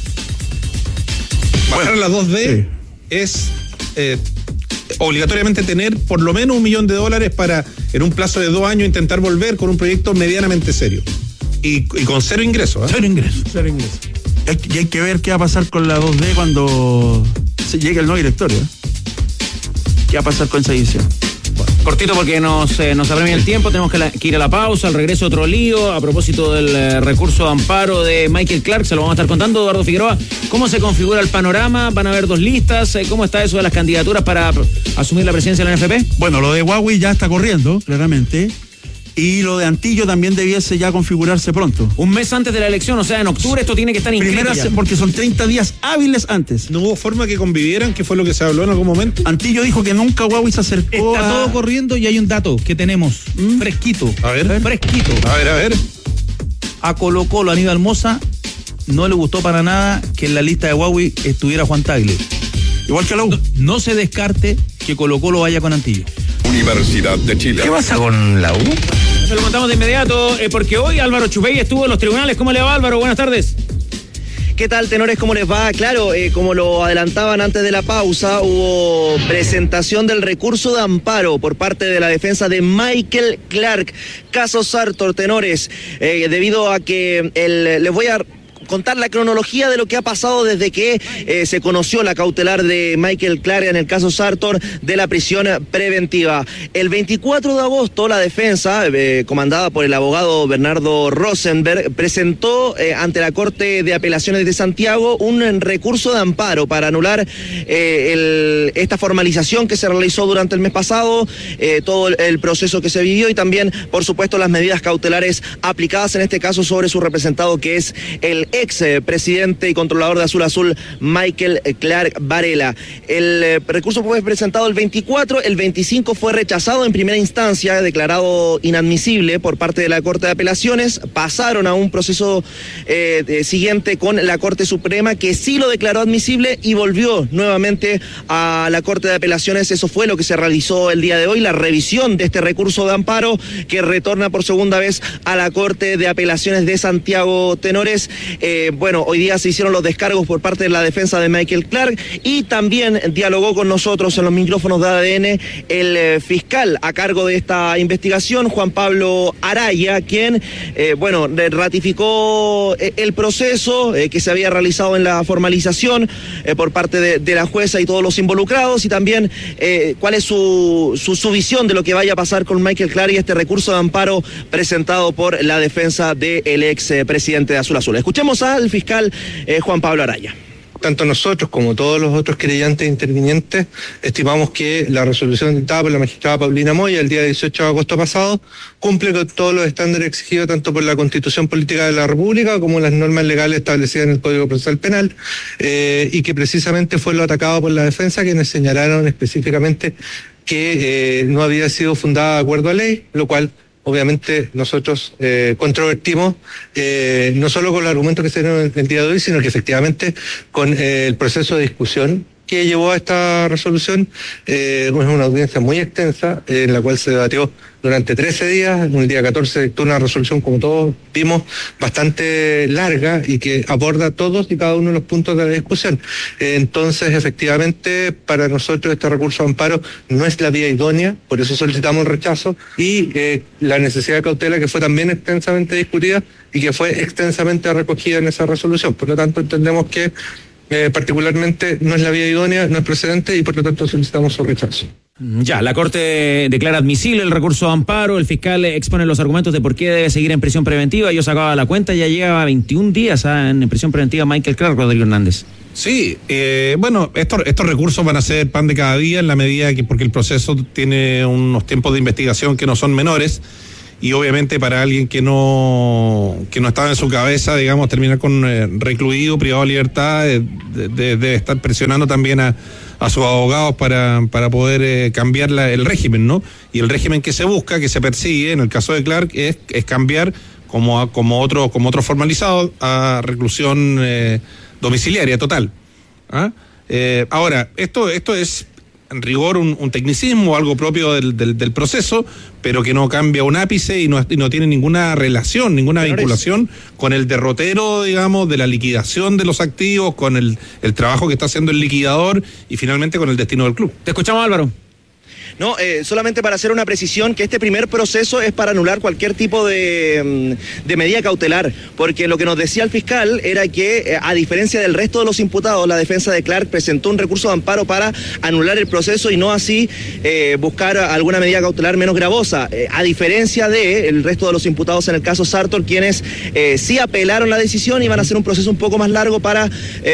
Bajar a la 2D es obligatoriamente tener por lo menos $1 millón para, en un plazo de 2 años, intentar volver con un proyecto medianamente serio. Y con cero ingresos.
Cero ingresos.
Y hay que ver qué va a pasar con la 2D cuando se llegue el nuevo directorio. ¿Qué va a pasar con esa edición?
Cortito porque nos apremia el tiempo, tenemos que ir a la pausa, al regreso otro lío, a propósito del recurso de amparo de Michael Clark, se lo vamos a estar contando. Eduardo Figueroa, ¿cómo se configura el panorama? ¿Van a haber 2 listas? ¿Cómo está eso de las candidaturas para asumir la presidencia de la NFP?
Bueno, lo de Huawei ya está corriendo, claramente. Y lo de Antillo también debiese ya configurarse pronto.
Un mes antes de la elección, o sea, en octubre esto tiene que estar inscrito ya.
Porque son 30 días hábiles antes.
¿No hubo forma que convivieran? ¿Qué fue lo que se habló en algún momento?
Antillo dijo que nunca Huawei se acercó.
Está todo corriendo y hay un dato que tenemos fresquito.
A ver.
Fresquito.
A ver.
A Colo-Colo, Aníbal Mosa, no le gustó para nada que en la lista de Huawei estuviera Juan Tagle.
Igual que la U.
No se descarte que Colo-Colo vaya con Antillo.
Universidad de Chile.
¿Qué pasa con la U?
Se lo contamos de inmediato, porque hoy Álvaro Chupey estuvo en los tribunales. ¿Cómo le va, Álvaro? Buenas tardes.
¿Qué tal, tenores? ¿Cómo les va? Claro, como lo adelantaban antes de la pausa, hubo presentación del recurso de amparo por parte de la defensa de Michael Clark, caso Sartor, tenores, debido a que les voy a contar la cronología de lo que ha pasado desde que se conoció la cautelar de Michael Clark en el caso Sartor de la prisión preventiva. El 24 de agosto la defensa, comandada por el abogado Bernardo Rosenberg, presentó ante la Corte de Apelaciones de Santiago un recurso de amparo para anular esta formalización que se realizó durante el mes pasado, todo el proceso que se vivió y también, por supuesto, las medidas cautelares aplicadas en este caso sobre su representado, que es el ex presidente y controlador de Azul Azul, Michael Clark Varela. El recurso fue presentado el 24, el 25 fue rechazado en primera instancia, declarado inadmisible por parte de la Corte de Apelaciones. Pasaron a un proceso siguiente con la Corte Suprema, que sí lo declaró admisible y volvió nuevamente a la Corte de Apelaciones. Eso fue lo que se realizó el día de hoy, la revisión de este recurso de amparo que retorna por segunda vez a la Corte de Apelaciones de Santiago, tenores. Bueno, hoy día se hicieron los descargos por parte de la defensa de Michael Clark y también dialogó con nosotros en los micrófonos de ADN el fiscal a cargo de esta investigación, Juan Pablo Araya, quien, ratificó el proceso que se había realizado en la formalización por parte de la jueza y todos los involucrados, y también cuál es su visión de lo que vaya a pasar con Michael Clark y este recurso de amparo presentado por la defensa del ex presidente de Azul Azul. Escuchemos al fiscal Juan Pablo Araya.
Tanto nosotros como todos los otros creyentes intervinientes estimamos que la resolución dictada por la magistrada Paulina Moya el día 18 de agosto pasado cumple con todos los estándares exigidos tanto por la Constitución Política de la República como las normas legales establecidas en el Código Procesal Penal, y que precisamente fue lo atacado por la defensa, quienes señalaron específicamente que no había sido fundada de acuerdo a ley, lo cual obviamente nosotros controvertimos, no solo con los argumentos que se dieron el día de hoy, sino que efectivamente con el proceso de discusión que llevó a esta resolución. Es una audiencia muy extensa en la cual se debatió durante 13 días, en el día 14 se dictó una resolución, como todos vimos, bastante larga y que aborda todos y cada uno de los puntos de la discusión. Entonces, efectivamente, para nosotros este recurso de amparo no es la vía idónea, por eso solicitamos el rechazo, y la necesidad de cautela, que fue también extensamente discutida y que fue extensamente recogida en esa resolución. Por lo tanto, entendemos que particularmente no es la vía idónea, no es procedente y por lo tanto solicitamos su rechazo.
Ya, la Corte declara admisible el recurso de amparo, el fiscal expone los argumentos de por qué debe seguir en prisión preventiva. Yo sacaba la cuenta, ya llega a 21 días en prisión preventiva Michael Clark, Rodrigo Hernández.
Sí, bueno, estos recursos van a ser pan de cada día en la medida que, porque el proceso tiene unos tiempos de investigación que no son menores, y obviamente para alguien que no estaba en su cabeza, digamos, terminar con recluido, privado de libertad, debe estar presionando también a sus abogados para poder cambiar el régimen, ¿no? Y el régimen que se busca, que se persigue, en el caso de Clark, es cambiar como otro formalizado a reclusión domiciliaria total. ¿Ah? Ahora, esto es en rigor un tecnicismo, algo propio del proceso, pero que no cambia un ápice y no tiene ninguna relación, ninguna vinculación con el derrotero, digamos, de la liquidación de los activos, con el trabajo que está haciendo el liquidador y finalmente con el destino del club.
Te escuchamos, Álvaro.
No, solamente para hacer una precisión, que este primer proceso es para anular cualquier tipo de medida cautelar, porque lo que nos decía el fiscal era que, a diferencia del resto de los imputados, la defensa de Clark presentó un recurso de amparo para anular el proceso y no así buscar alguna medida cautelar menos gravosa, a diferencia del resto de los imputados en el caso Sartor, quienes sí apelaron la decisión y van a hacer un proceso un poco más largo para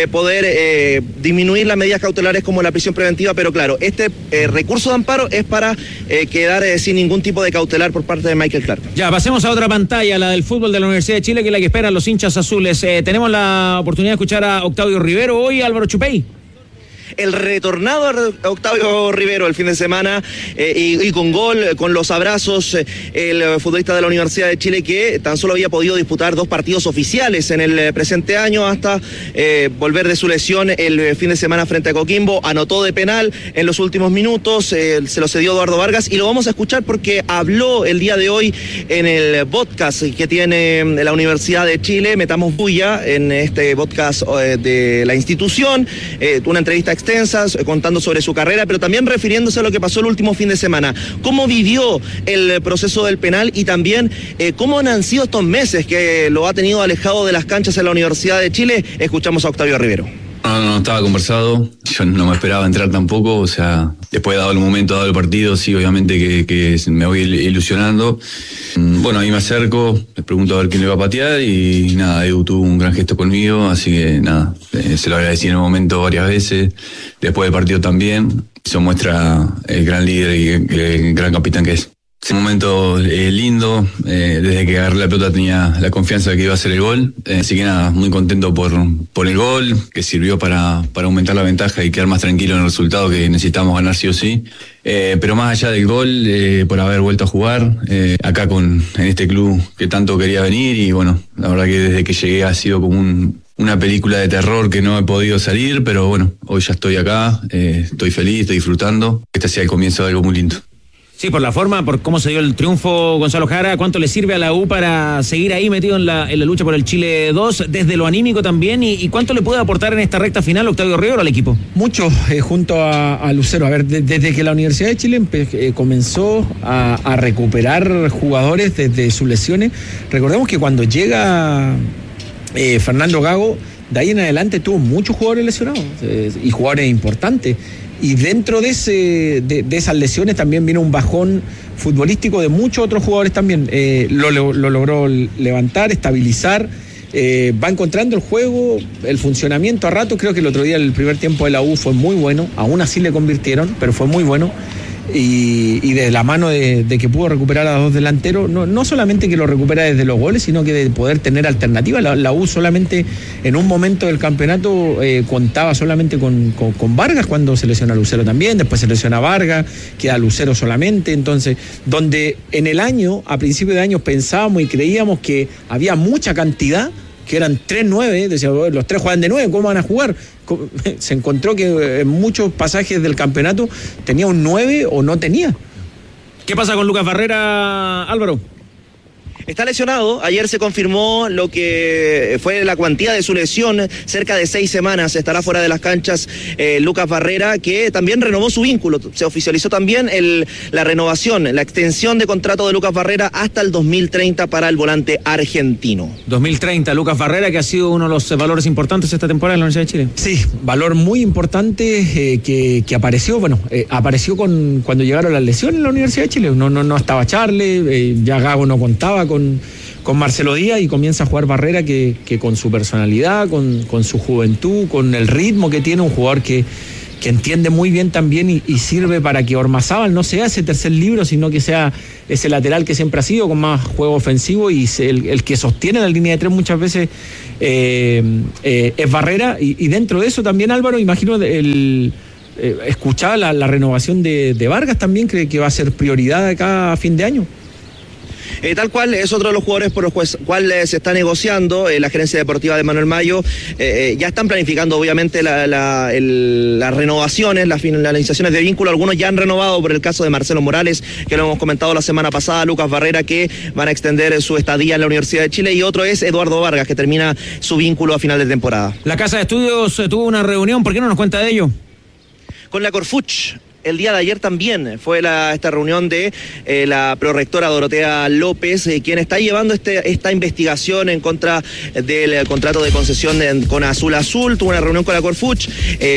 poder disminuir las medidas cautelares como la prisión preventiva, pero claro, este recurso de amparo es para quedar sin ningún tipo de cautelar por parte de Michael Clark.
Ya, pasemos a otra pantalla, la del fútbol de la Universidad de Chile, que es la que esperan los hinchas azules. Tenemos la oportunidad de escuchar a Octavio Rivero hoy, Álvaro Chupey.
El retornado Octavio Rivero el fin de semana y con gol, con los abrazos, el futbolista de la Universidad de Chile que tan solo había podido disputar 2 partidos oficiales en el presente año hasta volver de su lesión el fin de semana frente a Coquimbo. Anotó de penal en los últimos minutos, se lo cedió Eduardo Vargas y lo vamos a escuchar porque habló el día de hoy en el podcast que tiene la Universidad de Chile, Metamos Bulla, en este podcast de la institución, una entrevista extensas, contando sobre su carrera, pero también refiriéndose a lo que pasó el último fin de semana. ¿Cómo vivió el proceso del penal y también cómo han sido estos meses que lo ha tenido alejado de las canchas en la Universidad de Chile? Escuchamos a Octavio Rivero.
No, estaba conversado, yo no me esperaba entrar tampoco, o sea, después dado el momento, dado el partido, sí, obviamente que me voy ilusionando. Bueno, ahí me acerco, les pregunto a ver quién le va a patear y nada, Edu tuvo un gran gesto conmigo, así que nada, se lo agradecí en el momento varias veces, después del partido también, eso muestra el gran líder y el gran capitán que es. Es un momento lindo, desde que agarré la pelota tenía la confianza de que iba a hacer el gol, así que nada, muy contento por el gol, que sirvió para aumentar la ventaja y quedar más tranquilo en el resultado que necesitamos ganar sí o sí, pero más allá del gol, por haber vuelto a jugar, acá en este club que tanto quería venir y bueno, la verdad que desde que llegué ha sido como una película de terror que no he podido salir, pero bueno, hoy ya estoy acá, estoy feliz, estoy disfrutando, este sea el comienzo de algo muy lindo.
Sí, por la forma, por cómo se dio el triunfo, Gonzalo Jara, ¿cuánto le sirve a la U para seguir ahí metido en la lucha por el Chile 2, desde lo anímico también, y cuánto le puede aportar en esta recta final Octavio Rivero al equipo?
Mucho, junto a Lucero. A ver, desde que la Universidad de Chile comenzó a recuperar jugadores desde sus lesiones, recordemos que cuando llega Fernando Gago, de ahí en adelante tuvo muchos jugadores lesionados y jugadores importantes. Y dentro de esas lesiones también vino un bajón futbolístico de muchos otros jugadores también. Lo logró levantar, estabilizar, va encontrando el juego, el funcionamiento a rato. Creo que el otro día el primer tiempo de la U fue muy bueno, aún así le convirtieron, pero fue muy bueno. Y de la mano de que pudo recuperar a 2 delanteros, no solamente que lo recupera desde los goles, sino que de poder tener alternativas. La U solamente en un momento del campeonato contaba solamente con Vargas cuando se lesiona a Lucero también, después se lesiona a Vargas, queda Lucero solamente. Entonces, donde en el año, a principio de año, pensábamos y creíamos que había mucha cantidad, que eran 3-9, decía, los 3 juegan de 9, ¿cómo van a jugar? Se encontró que en muchos pasajes del campeonato tenía un 9 o no tenía.
¿Qué pasa con Lucas Barrera, Álvaro?
Está lesionado, ayer se confirmó lo que fue la cuantía de su lesión, cerca de 6 semanas, estará fuera de las canchas Lucas Barrera, que también renovó su vínculo, se oficializó también la renovación, la extensión de contrato de Lucas Barrera hasta el 2030 para el volante argentino.
2030, Lucas Barrera, que ha sido uno de los valores importantes esta temporada en la Universidad de Chile.
Sí, valor muy importante que apareció, apareció cuando llegaron las lesiones en la Universidad de Chile, no estaba Charle, ya Gago no contaba con Marcelo Díaz y comienza a jugar Barrera que con su personalidad, con su juventud, con el ritmo que tiene, un jugador que entiende muy bien también y sirve para que Ormazábal no sea ese tercer libro, sino que sea ese lateral que siempre ha sido, con más juego ofensivo, y el que sostiene la línea de 3 muchas veces es Barrera, y dentro de eso también, Álvaro, imagino escuchaba la renovación de Vargas también, cree que va a ser prioridad acá a fin de año.
Tal cual, es otro de los jugadores por los cuales se está negociando. La gerencia deportiva de Manuel Mayo ya están planificando obviamente las renovaciones, las finalizaciones de vínculo. Algunos ya han renovado, por el caso de Marcelo Morales, que lo hemos comentado la semana pasada, Lucas Barrera, que van a extender su estadía en la Universidad de Chile, y otro es Eduardo Vargas, que termina su vínculo a final de temporada.
La Casa de Estudios tuvo una reunión, ¿por qué no nos cuenta de ello?
Con la Corfuch. El día de ayer también fue esta reunión de la prorectora Dorotea López, quien está llevando esta investigación en contra del contrato de concesión con Azul Azul. Tuvo una reunión con la Corfuch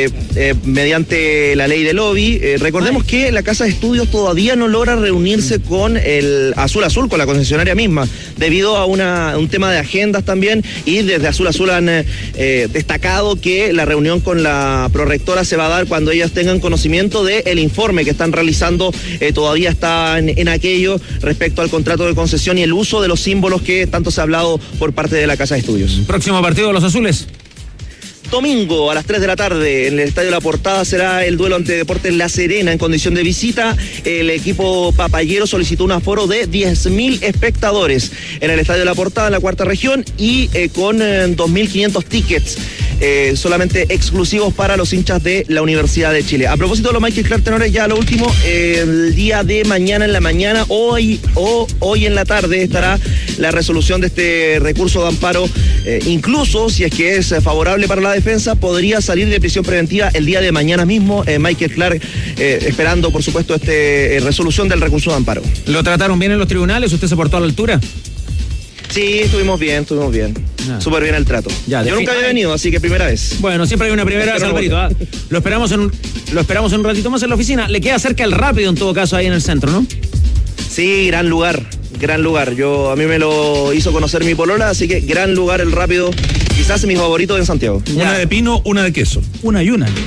mediante la ley de lobby. Recordemos que la Casa de Estudios todavía no logra reunirse con el Azul Azul, con la concesionaria misma, debido a un tema de agendas también, y desde Azul Azul han destacado que la reunión con la prorectora se va a dar cuando ellas tengan conocimiento de el informe que están realizando. Todavía están en aquello respecto al contrato de concesión y el uso de los símbolos que tanto se ha hablado por parte de la Casa de Estudios.
Próximo partido de los azules.
Domingo a las 3 de la tarde en el Estadio La Portada será el duelo ante Deportes La Serena en condición de visita. El equipo papayero solicitó un aforo de 10.000 espectadores en el Estadio La Portada, en la cuarta región, y con 2.500 tickets solamente exclusivos para los hinchas de la Universidad de Chile. A propósito de los Michael Clark, tenores, ya lo último, el día de mañana en la mañana, hoy en la tarde, estará la resolución de este recurso de amparo. Incluso si es que es favorable para la defensa, podría salir de prisión preventiva el día de mañana mismo. Michael Clark esperando, por supuesto, resolución del recurso de amparo.
¿Lo trataron bien en los tribunales? ¿Usted se portó a la altura?
Sí, estuvimos bien. Súper bien el trato. Yo nunca había venido, así que primera vez.
Bueno, siempre hay una primera vez, Alvarito. Lo esperamos en un ratito más en la oficina. Le queda cerca el Rápido, en todo caso, ahí en el centro, ¿no?
Sí, gran lugar. A mí me lo hizo conocer mi polola, así que gran lugar el Rápido. Quizás mi favorito en Santiago.
Una de pino, una de queso.
Una y una.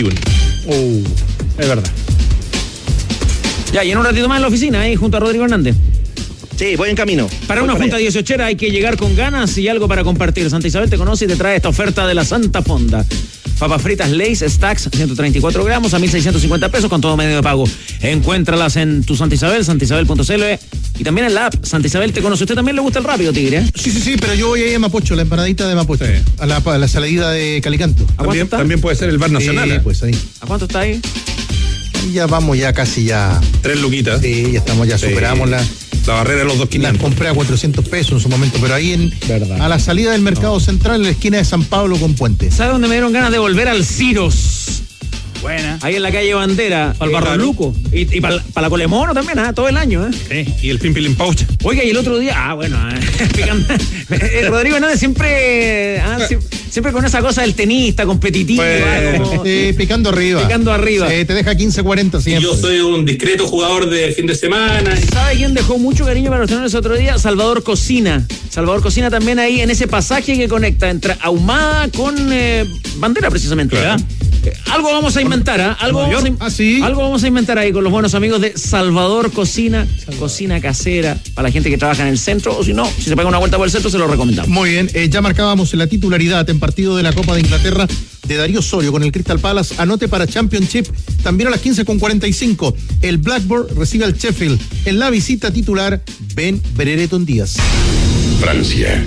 Es verdad. Ya, y en un ratito más en la oficina, ahí junto a Rodrigo Hernández.
Sí, voy en camino.
Para una junta 18era hay que llegar con ganas y algo para compartir. Santa Isabel te conoce y te trae esta oferta de la Santa Fonda. Papas fritas Lay's Stacks, 134 gramos a 1.650 pesos con todo medio de pago. Encuéntralas en tu Santa Isabel, santaisabel.cl, y también en la app Santa Isabel te conoce. ¿Usted también le gusta el Rápido, Tigre?
Sí, pero yo voy ahí a Mapocho, la empanadita de Mapocho, a la saladita de Calicanto.
También puede ser el bar nacional.
Sí, pues ahí.
¿A cuánto está ahí?
Ya vamos, casi 3
luquitas.
Sí, ya estamos, superamos la
barrera de los 2.500.
Las compré a 400 pesos en su momento, pero ahí a la salida del Mercado Central, en la esquina de San Pablo con Puente.
¿Sabe dónde me dieron ganas de volver? Al Ciros.
Buena.
Ahí en la calle Bandera, para el Barro Luco. Y para la Colemono también, todo el año.
Sí, y el Pimpilín Paucha.
Oiga, y el otro día, Rodrigo Hernández siempre con esa cosa del tenista competitivo.
Picando arriba. Te deja 15-40 siempre.
Yo soy un discreto jugador de fin de semana.
¿Sabe quién dejó mucho cariño para los tenores otro día? Salvador Cocina. Salvador Cocina también ahí en ese pasaje que conecta entre Ahumada con Bandera, precisamente.
Claro.
Algo vamos a inventar, algo vamos a inventar ahí con los buenos amigos de Salvador Cocina, cocina casera para la gente que trabaja en el centro, o si no, si se pega una vuelta por el centro, se lo recomendamos.
Muy bien, ya marcábamos la titularidad en partido de la Copa de Inglaterra de Darío Osorio con el Crystal Palace. Anote para Championship también a las 15:45. El Blackburn recibe al Sheffield. En la visita titular, Ben Brereton Díaz.
Francia.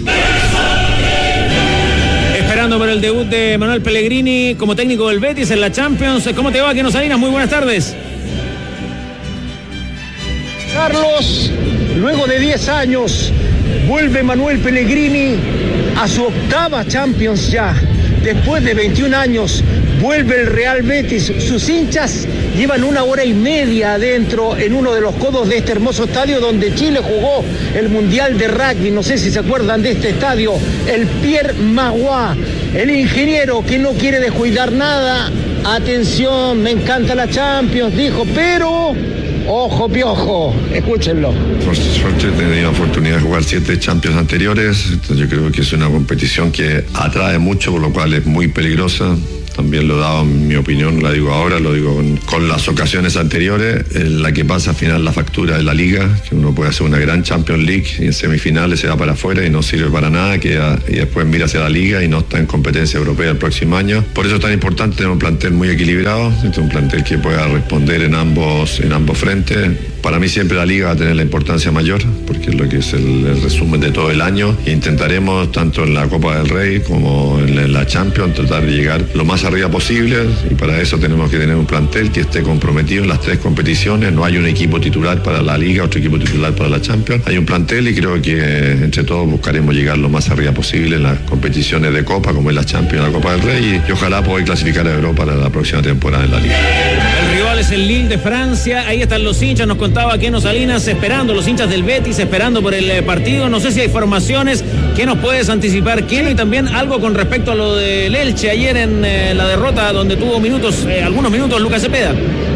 Esperando por el debut de Manuel Pellegrini como técnico del Betis en la Champions. ¿Cómo te va, Keno Salinas? Muy buenas tardes.
Carlos, luego de 10 años Vuelve Manuel Pellegrini a su 8ª Champions ya. Después de 21 años, vuelve el Real Betis. Sus hinchas llevan 1 hora y media adentro en uno de los codos de este hermoso estadio donde Chile jugó el Mundial de Rugby. No sé si se acuerdan de este estadio, el Pierre Magua. El ingeniero que no quiere descuidar nada. Atención, me encanta la Champions, dijo, pero ojo piojo, escúchenlo.
Por suerte he tenido la oportunidad de jugar 7 Champions anteriores, entonces yo creo que es una competición que atrae mucho, por lo cual es muy peligrosa. También lo he dado en mi opinión, la digo ahora, lo digo con las ocasiones anteriores, en la que pasa al final la factura de la liga, que uno puede hacer una gran Champions League y en semifinales se va para afuera y no sirve para nada, y después mira hacia la liga y no está en competencia europea el próximo año. Por eso es tan importante tener un plantel muy equilibrado, un plantel que pueda responder en ambos frentes. Para mí siempre la liga va a tener la importancia mayor, porque es lo que es el resumen de todo el año, e intentaremos tanto en la Copa del Rey como en la Champions tratar de llegar lo más arriba posible, y para eso tenemos que tener un plantel que esté comprometido en las 3 competiciones. No hay un equipo titular para la liga, otro equipo titular para la Champions, hay un plantel y creo que entre todos buscaremos llegar lo más arriba posible en las competiciones de Copa, como es la Champions y la Copa del Rey, y ojalá poder clasificar a Europa para la próxima temporada en la liga.
El rival es el Lille de Francia, ahí están los hinchas, nos contaba Keno Salinas, esperando, los hinchas del Betis esperando por el partido. No sé si hay formaciones, ¿qué nos puedes anticipar, Keno? Y también algo con respecto a lo del Elche ayer en la derrota donde tuvo algunos minutos Lucas Cepeda.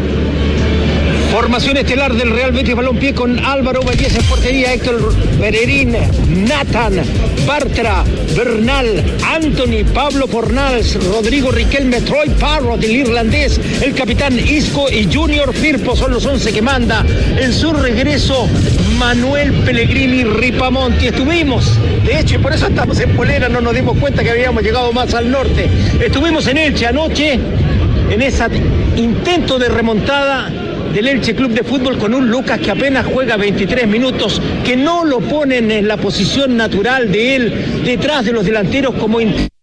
Formación estelar del Real Betis Balompié con Álvaro Valdés en portería, Héctor Bellerín, Nathan, Bartra, Bernal, Anthony, Pablo Fornals, Rodrigo Riquelme, Troy Parrott, el irlandés, el capitán Isco y Junior Firpo son los 11 que manda. En su regreso, Manuel Pellegrini Ripamonti. Estuvimos, de hecho, y por eso estamos en polera, no nos dimos cuenta que habíamos llegado más al norte. Estuvimos en Elche anoche, en ese intento de remontada del Elche Club de Fútbol con un Lucas que apenas juega 23 minutos, que no lo ponen en la posición natural de él, detrás de los delanteros como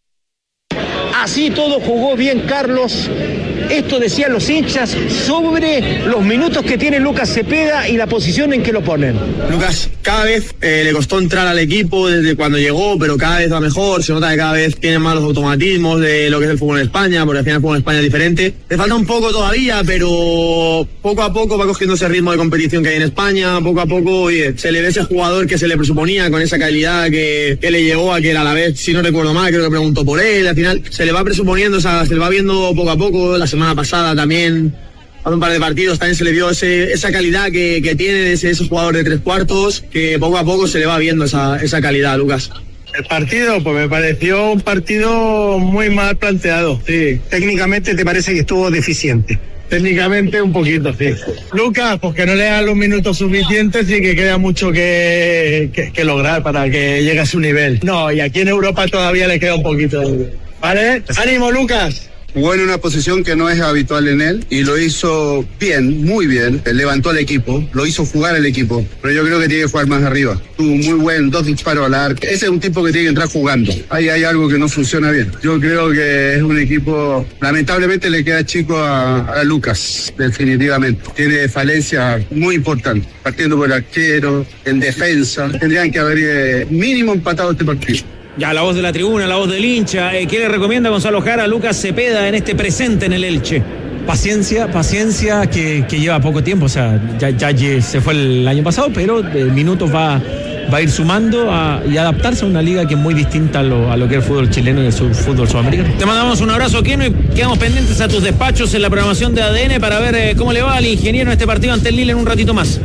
así todo jugó bien Carlos. Esto decían los hinchas sobre los minutos que tiene Lucas Cepeda y la posición en que lo ponen.
Lucas cada vez le costó entrar al equipo desde cuando llegó, pero cada vez va mejor. Se nota que cada vez tiene más los automatismos de lo que es el fútbol en España, porque al final el fútbol en España es diferente. Le falta un poco todavía, pero poco a poco va cogiendo ese ritmo de competición que hay en España. Poco a poco, oye, se le ve ese jugador que se le presuponía con esa calidad que le llegó a que a la vez, si no recuerdo mal, creo que preguntó por él. Al final se le va presuponiendo, se le va viendo poco a poco. La semana pasada también, hace un par de partidos, también se le vio esa calidad que tiene ese jugador de 3 cuartos, que poco a poco se le va viendo esa calidad, Lucas.
El partido, pues me pareció un partido muy mal planteado, sí. Técnicamente te parece que estuvo deficiente. Técnicamente un poquito, sí. Lucas, pues que no le da los minutos suficientes y que queda mucho que lograr para que llegue a su nivel. No, y aquí en Europa todavía le queda un poquito. ¿Vale? ¡Ánimo, Lucas!
Jugó en una posición que no es habitual en él y lo hizo bien, muy bien. Levantó al equipo, lo hizo jugar al equipo, pero yo creo que tiene que jugar más arriba. Tuvo muy buen 2 disparos al arco. Ese es un tipo que tiene que entrar jugando. Ahí hay algo que no funciona bien. Yo creo que es un equipo, lamentablemente le queda chico a Lucas, definitivamente. Tiene falencias muy importantes, partiendo por el arquero, en defensa. Tendrían que haber mínimo empatado este partido.
Ya, la voz de la tribuna, la voz del hincha. ¿Qué le recomienda Gonzalo Jara a Lucas Cepeda en este presente en el Elche?
Paciencia, que lleva poco tiempo. O sea, ya se fue el año pasado, pero de minutos va a ir sumando y adaptarse a una liga que es muy distinta a lo que es el fútbol chileno y el fútbol sudamericano.
Te mandamos un abrazo, Keno, y quedamos pendientes a tus despachos en la programación de ADN para ver cómo le va al ingeniero en este partido ante el Lille en un ratito más.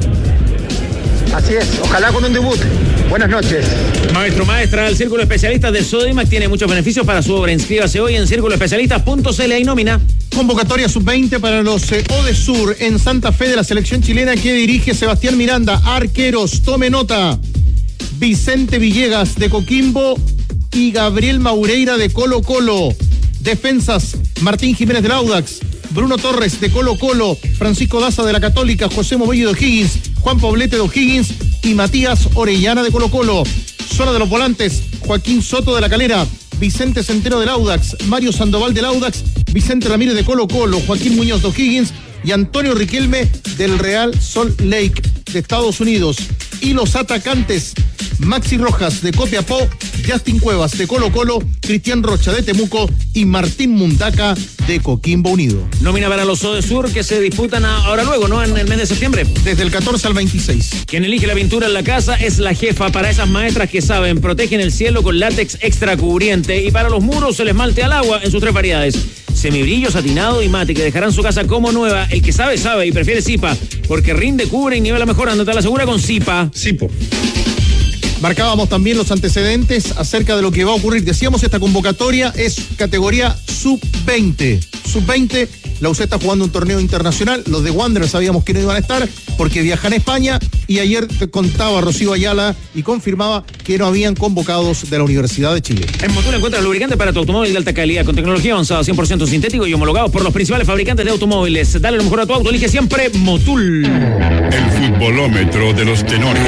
Así es, ojalá con un debut. Buenas noches.
Maestra, el Círculo Especialistas de Sodimac tiene muchos beneficios para su obra. Inscríbase hoy en círculoespecialistas.cl y nómina.
Convocatoria sub-20 para los Odesur en Santa Fe de la selección chilena que dirige Sebastián Miranda. Arqueros, tome nota. Vicente Villegas de Coquimbo y Gabriel Maureira de Colo Colo. Defensas, Martín Jiménez del Audax, Bruno Torres de Colo Colo, Francisco Daza de la Católica, José Mobillo de O'Higgins, Juan Poblete de O'Higgins y Matías Orellana de Colo Colo. Zona de los volantes, Joaquín Soto de la Calera, Vicente Centeno del Audax, Mario Sandoval del Audax, Vicente Ramírez de Colo Colo, Joaquín Muñoz de O'Higgins y Antonio Riquelme del Real Salt Lake de Estados Unidos. Y los atacantes, Maxi Rojas de Copiapó, Justin Cuevas de Colo Colo, Cristian Rocha de Temuco y Martín Mundaca de Coquimbo Unido.
Nómina para los Odesur que se disputan ahora luego, ¿no? En el mes de septiembre.
Desde el 14 al 26.
Quien elige la pintura en la casa es la jefa. Para esas maestras que saben, protegen el cielo con látex extra cubriente. Y para los muros, el esmalte al agua en sus 3 variedades. Semibrillo, satinado y mate, que dejarán su casa como nueva. El que sabe, sabe y prefiere Zipa, porque rinde, cubre y nivela mejor. Andate a la segura con Zipa.
Zipo.
Marcábamos también los antecedentes acerca de lo que va a ocurrir. Decíamos, esta convocatoria es categoría sub-20. Sub-20, la UC está jugando un torneo internacional. Los de Wanderers sabíamos que no iban a estar porque viajan a España. Y ayer contaba Rocío Ayala y confirmaba que no habían convocados de la Universidad de Chile.
En Motul encuentras lubricante para tu automóvil de alta calidad con tecnología avanzada, 100% sintético y homologado por los principales fabricantes de automóviles. Dale lo mejor a tu auto, elige siempre Motul.
El futbolómetro de los tenores.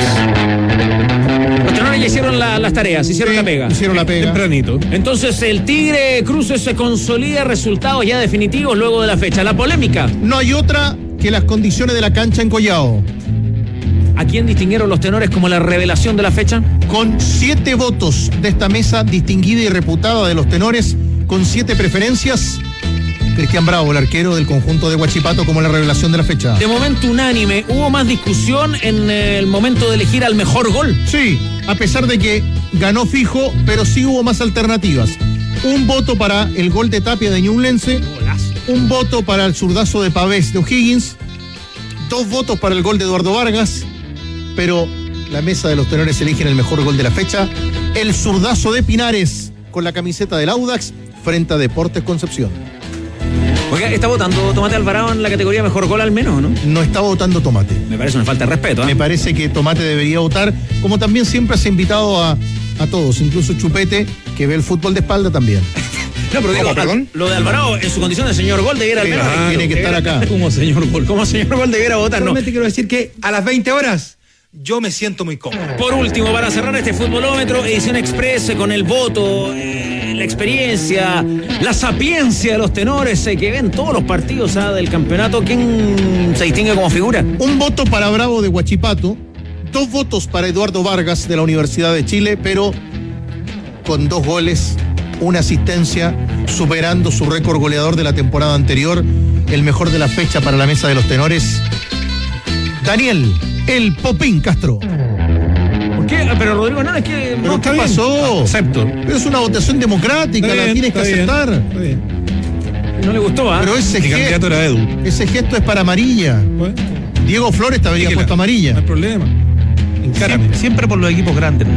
Los tenores ya hicieron las tareas, hicieron la pega.
Hicieron la pega.
Tempranito.
Entonces el Tigre Cruces se consolida, resultados ya definitivos luego de la fecha. La polémica.
No hay otra que las condiciones de la cancha en Collao.
¿A quién distinguieron los tenores como la revelación de la fecha?
Con 7 votos de esta mesa distinguida y reputada de los tenores, con 7 preferencias, Cristian Bravo, el arquero del conjunto de Huachipato, como la revelación de la fecha.
De momento unánime. ¿Hubo más discusión en el momento de elegir al mejor gol?
Sí, a pesar de que ganó fijo, pero sí hubo más alternativas. Un voto para el gol de Tapia de Ñublense, un voto para el zurdazo de Pavés de O'Higgins, 2 votos para el gol de Eduardo Vargas, pero la mesa de los tenores eligen el mejor gol de la fecha, el zurdazo de Pinares con la camiseta del Audax frente a Deportes Concepción.
Oiga, ¿está votando Tomate Alvarado en la categoría mejor gol al menos, no?
No está votando Tomate.
Me parece una falta de respeto, ¿eh?
Me parece que Tomate debería votar, como también siempre se ha invitado a todos, incluso Chupete, que ve el fútbol de espalda también.
No, pero digo, perdón, lo de Alvarado en su condición de señor gol debiera al menos.
Tiene que estar acá.
Como señor gol debiera votar, ¿no?
Solamente quiero decir que a las 20 horas yo me siento muy cómodo.
Por último, para cerrar este futbolómetro, edición express con el voto, la experiencia, la sapiencia de los tenores que ven todos los partidos del campeonato. ¿Quién se distingue como figura?
Un voto para Bravo de Huachipato, 2 votos para Eduardo Vargas de la Universidad de Chile, pero con 2 goles, 1 asistencia, superando su récord goleador de la temporada anterior, el mejor de la fecha para la mesa de los tenores, Daniel El Popín Castro.
¿Por qué? Pero Rodrigo, no, es que...
¿Pero qué pasó?
Acepto.
Pero es una votación democrática, la tienes que aceptar.
Está bien.
No le gustó, ¿ah?
Pero ese
candidato era Edu.
Ese gesto es para amarilla.
Bueno.
Diego Flores te habría puesto amarilla.
No hay problema. Encárame.
Siempre por los equipos grandes.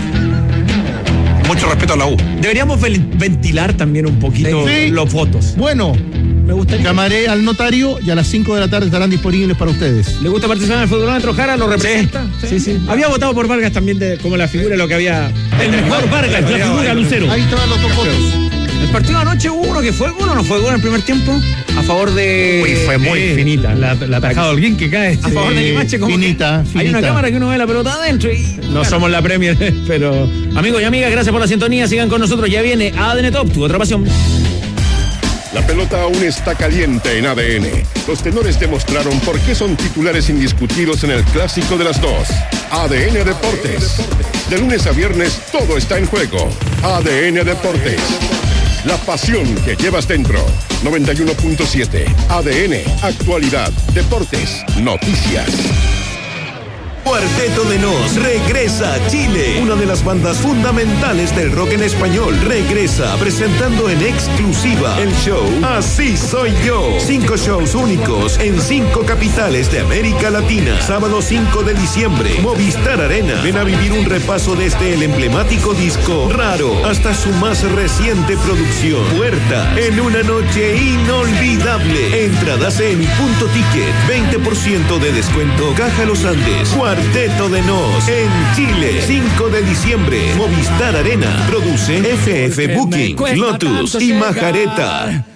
Mucho respeto a la U.
Deberíamos ventilar también un poquito los votos.
Bueno,
me gustaría.
Llamaré al notario y a las 5 de la tarde estarán disponibles para ustedes.
¿Le gusta participar en el futbolómetro? Jara lo representa.
Sí. Había votado por Vargas también como la figura de lo que había.
El mejor Vargas, la figura Lucero.
Ahí estaban los 2 votos.
El partido de anoche hubo uno que fue gol o no fue gol en el primer tiempo. A favor de.
Uy, fue muy finita. La atajada de Holguín que cae.
A favor de Limache, como
finita.
Hay una cámara que uno ve la pelota adentro y.
No somos la Premier, pero.
Amigos y amigas, gracias por la sintonía. Sigan con nosotros. Ya viene ADN Top, tu otra pasión.
La pelota aún está caliente en ADN. Los tenores demostraron por qué son titulares indiscutidos en el clásico de las 2. ADN Deportes. De lunes a viernes todo está en juego. ADN Deportes. La pasión que llevas dentro. 91.7. ADN. Actualidad. Deportes. Noticias.
Cuarteto de Nos regresa a Chile. Una de las bandas fundamentales del rock en español regresa presentando en exclusiva el show Así Soy Yo. 5 shows únicos en 5 capitales de América Latina. Sábado 5 de diciembre, Movistar Arena. Ven a vivir un repaso desde el emblemático disco Raro hasta su más reciente producción Puerta, en una noche inolvidable. Entradas en Punto Ticket, 20% de descuento. Caja Los Andes. Cuarteto de Nos en Chile, 5 de diciembre, Movistar Arena. Produce FF Booking, Lotus y Majareta.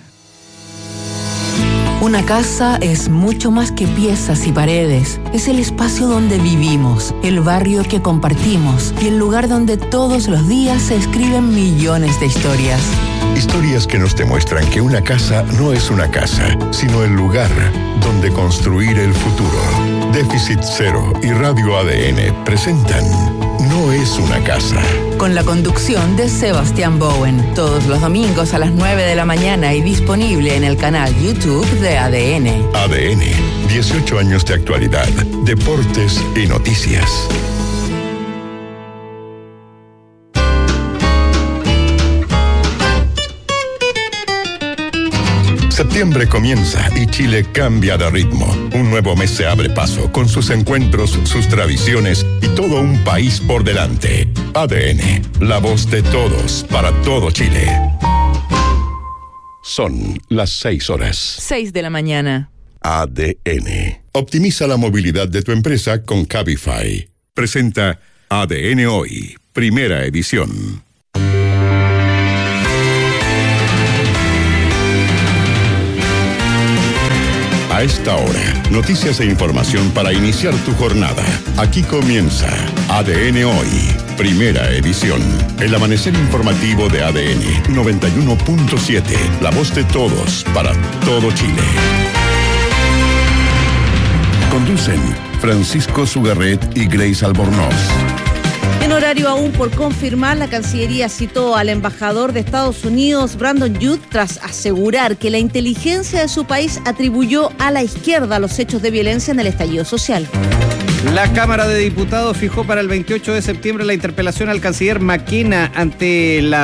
Una casa es mucho más que piezas y paredes. Es el espacio donde vivimos, el barrio que compartimos y el lugar donde todos los días se escriben millones de historias.
Historias que nos demuestran que una casa no es una casa, sino el lugar donde construir el futuro. Déficit Cero y Radio ADN presentan no es una casa.
Con la conducción de Sebastián Bowen. Todos los domingos a las 9 de la mañana y disponible en el canal YouTube de ADN.
ADN, 18 años de actualidad, deportes y noticias. Septiembre comienza y Chile cambia de ritmo. Un nuevo mes se abre paso con sus encuentros, sus tradiciones y todo un país por delante. ADN, la voz de todos para todo Chile. Son las 6 horas.
6 de la mañana.
ADN. Optimiza la movilidad de tu empresa con Cabify. Presenta ADN Hoy, primera edición. A esta hora, noticias e información para iniciar tu jornada. Aquí comienza ADN Hoy, primera edición. El amanecer informativo de ADN 91.7, la voz de todos para todo Chile. Conducen Francisco Sugarret y Grace Albornoz.
En horario aún por confirmar, la Cancillería citó al embajador de Estados Unidos, Brandon Judd, tras asegurar que la inteligencia de su país atribuyó a la izquierda los hechos de violencia en el estallido social.
La Cámara de Diputados fijó para el 28 de septiembre la interpelación al canciller McKenna ante la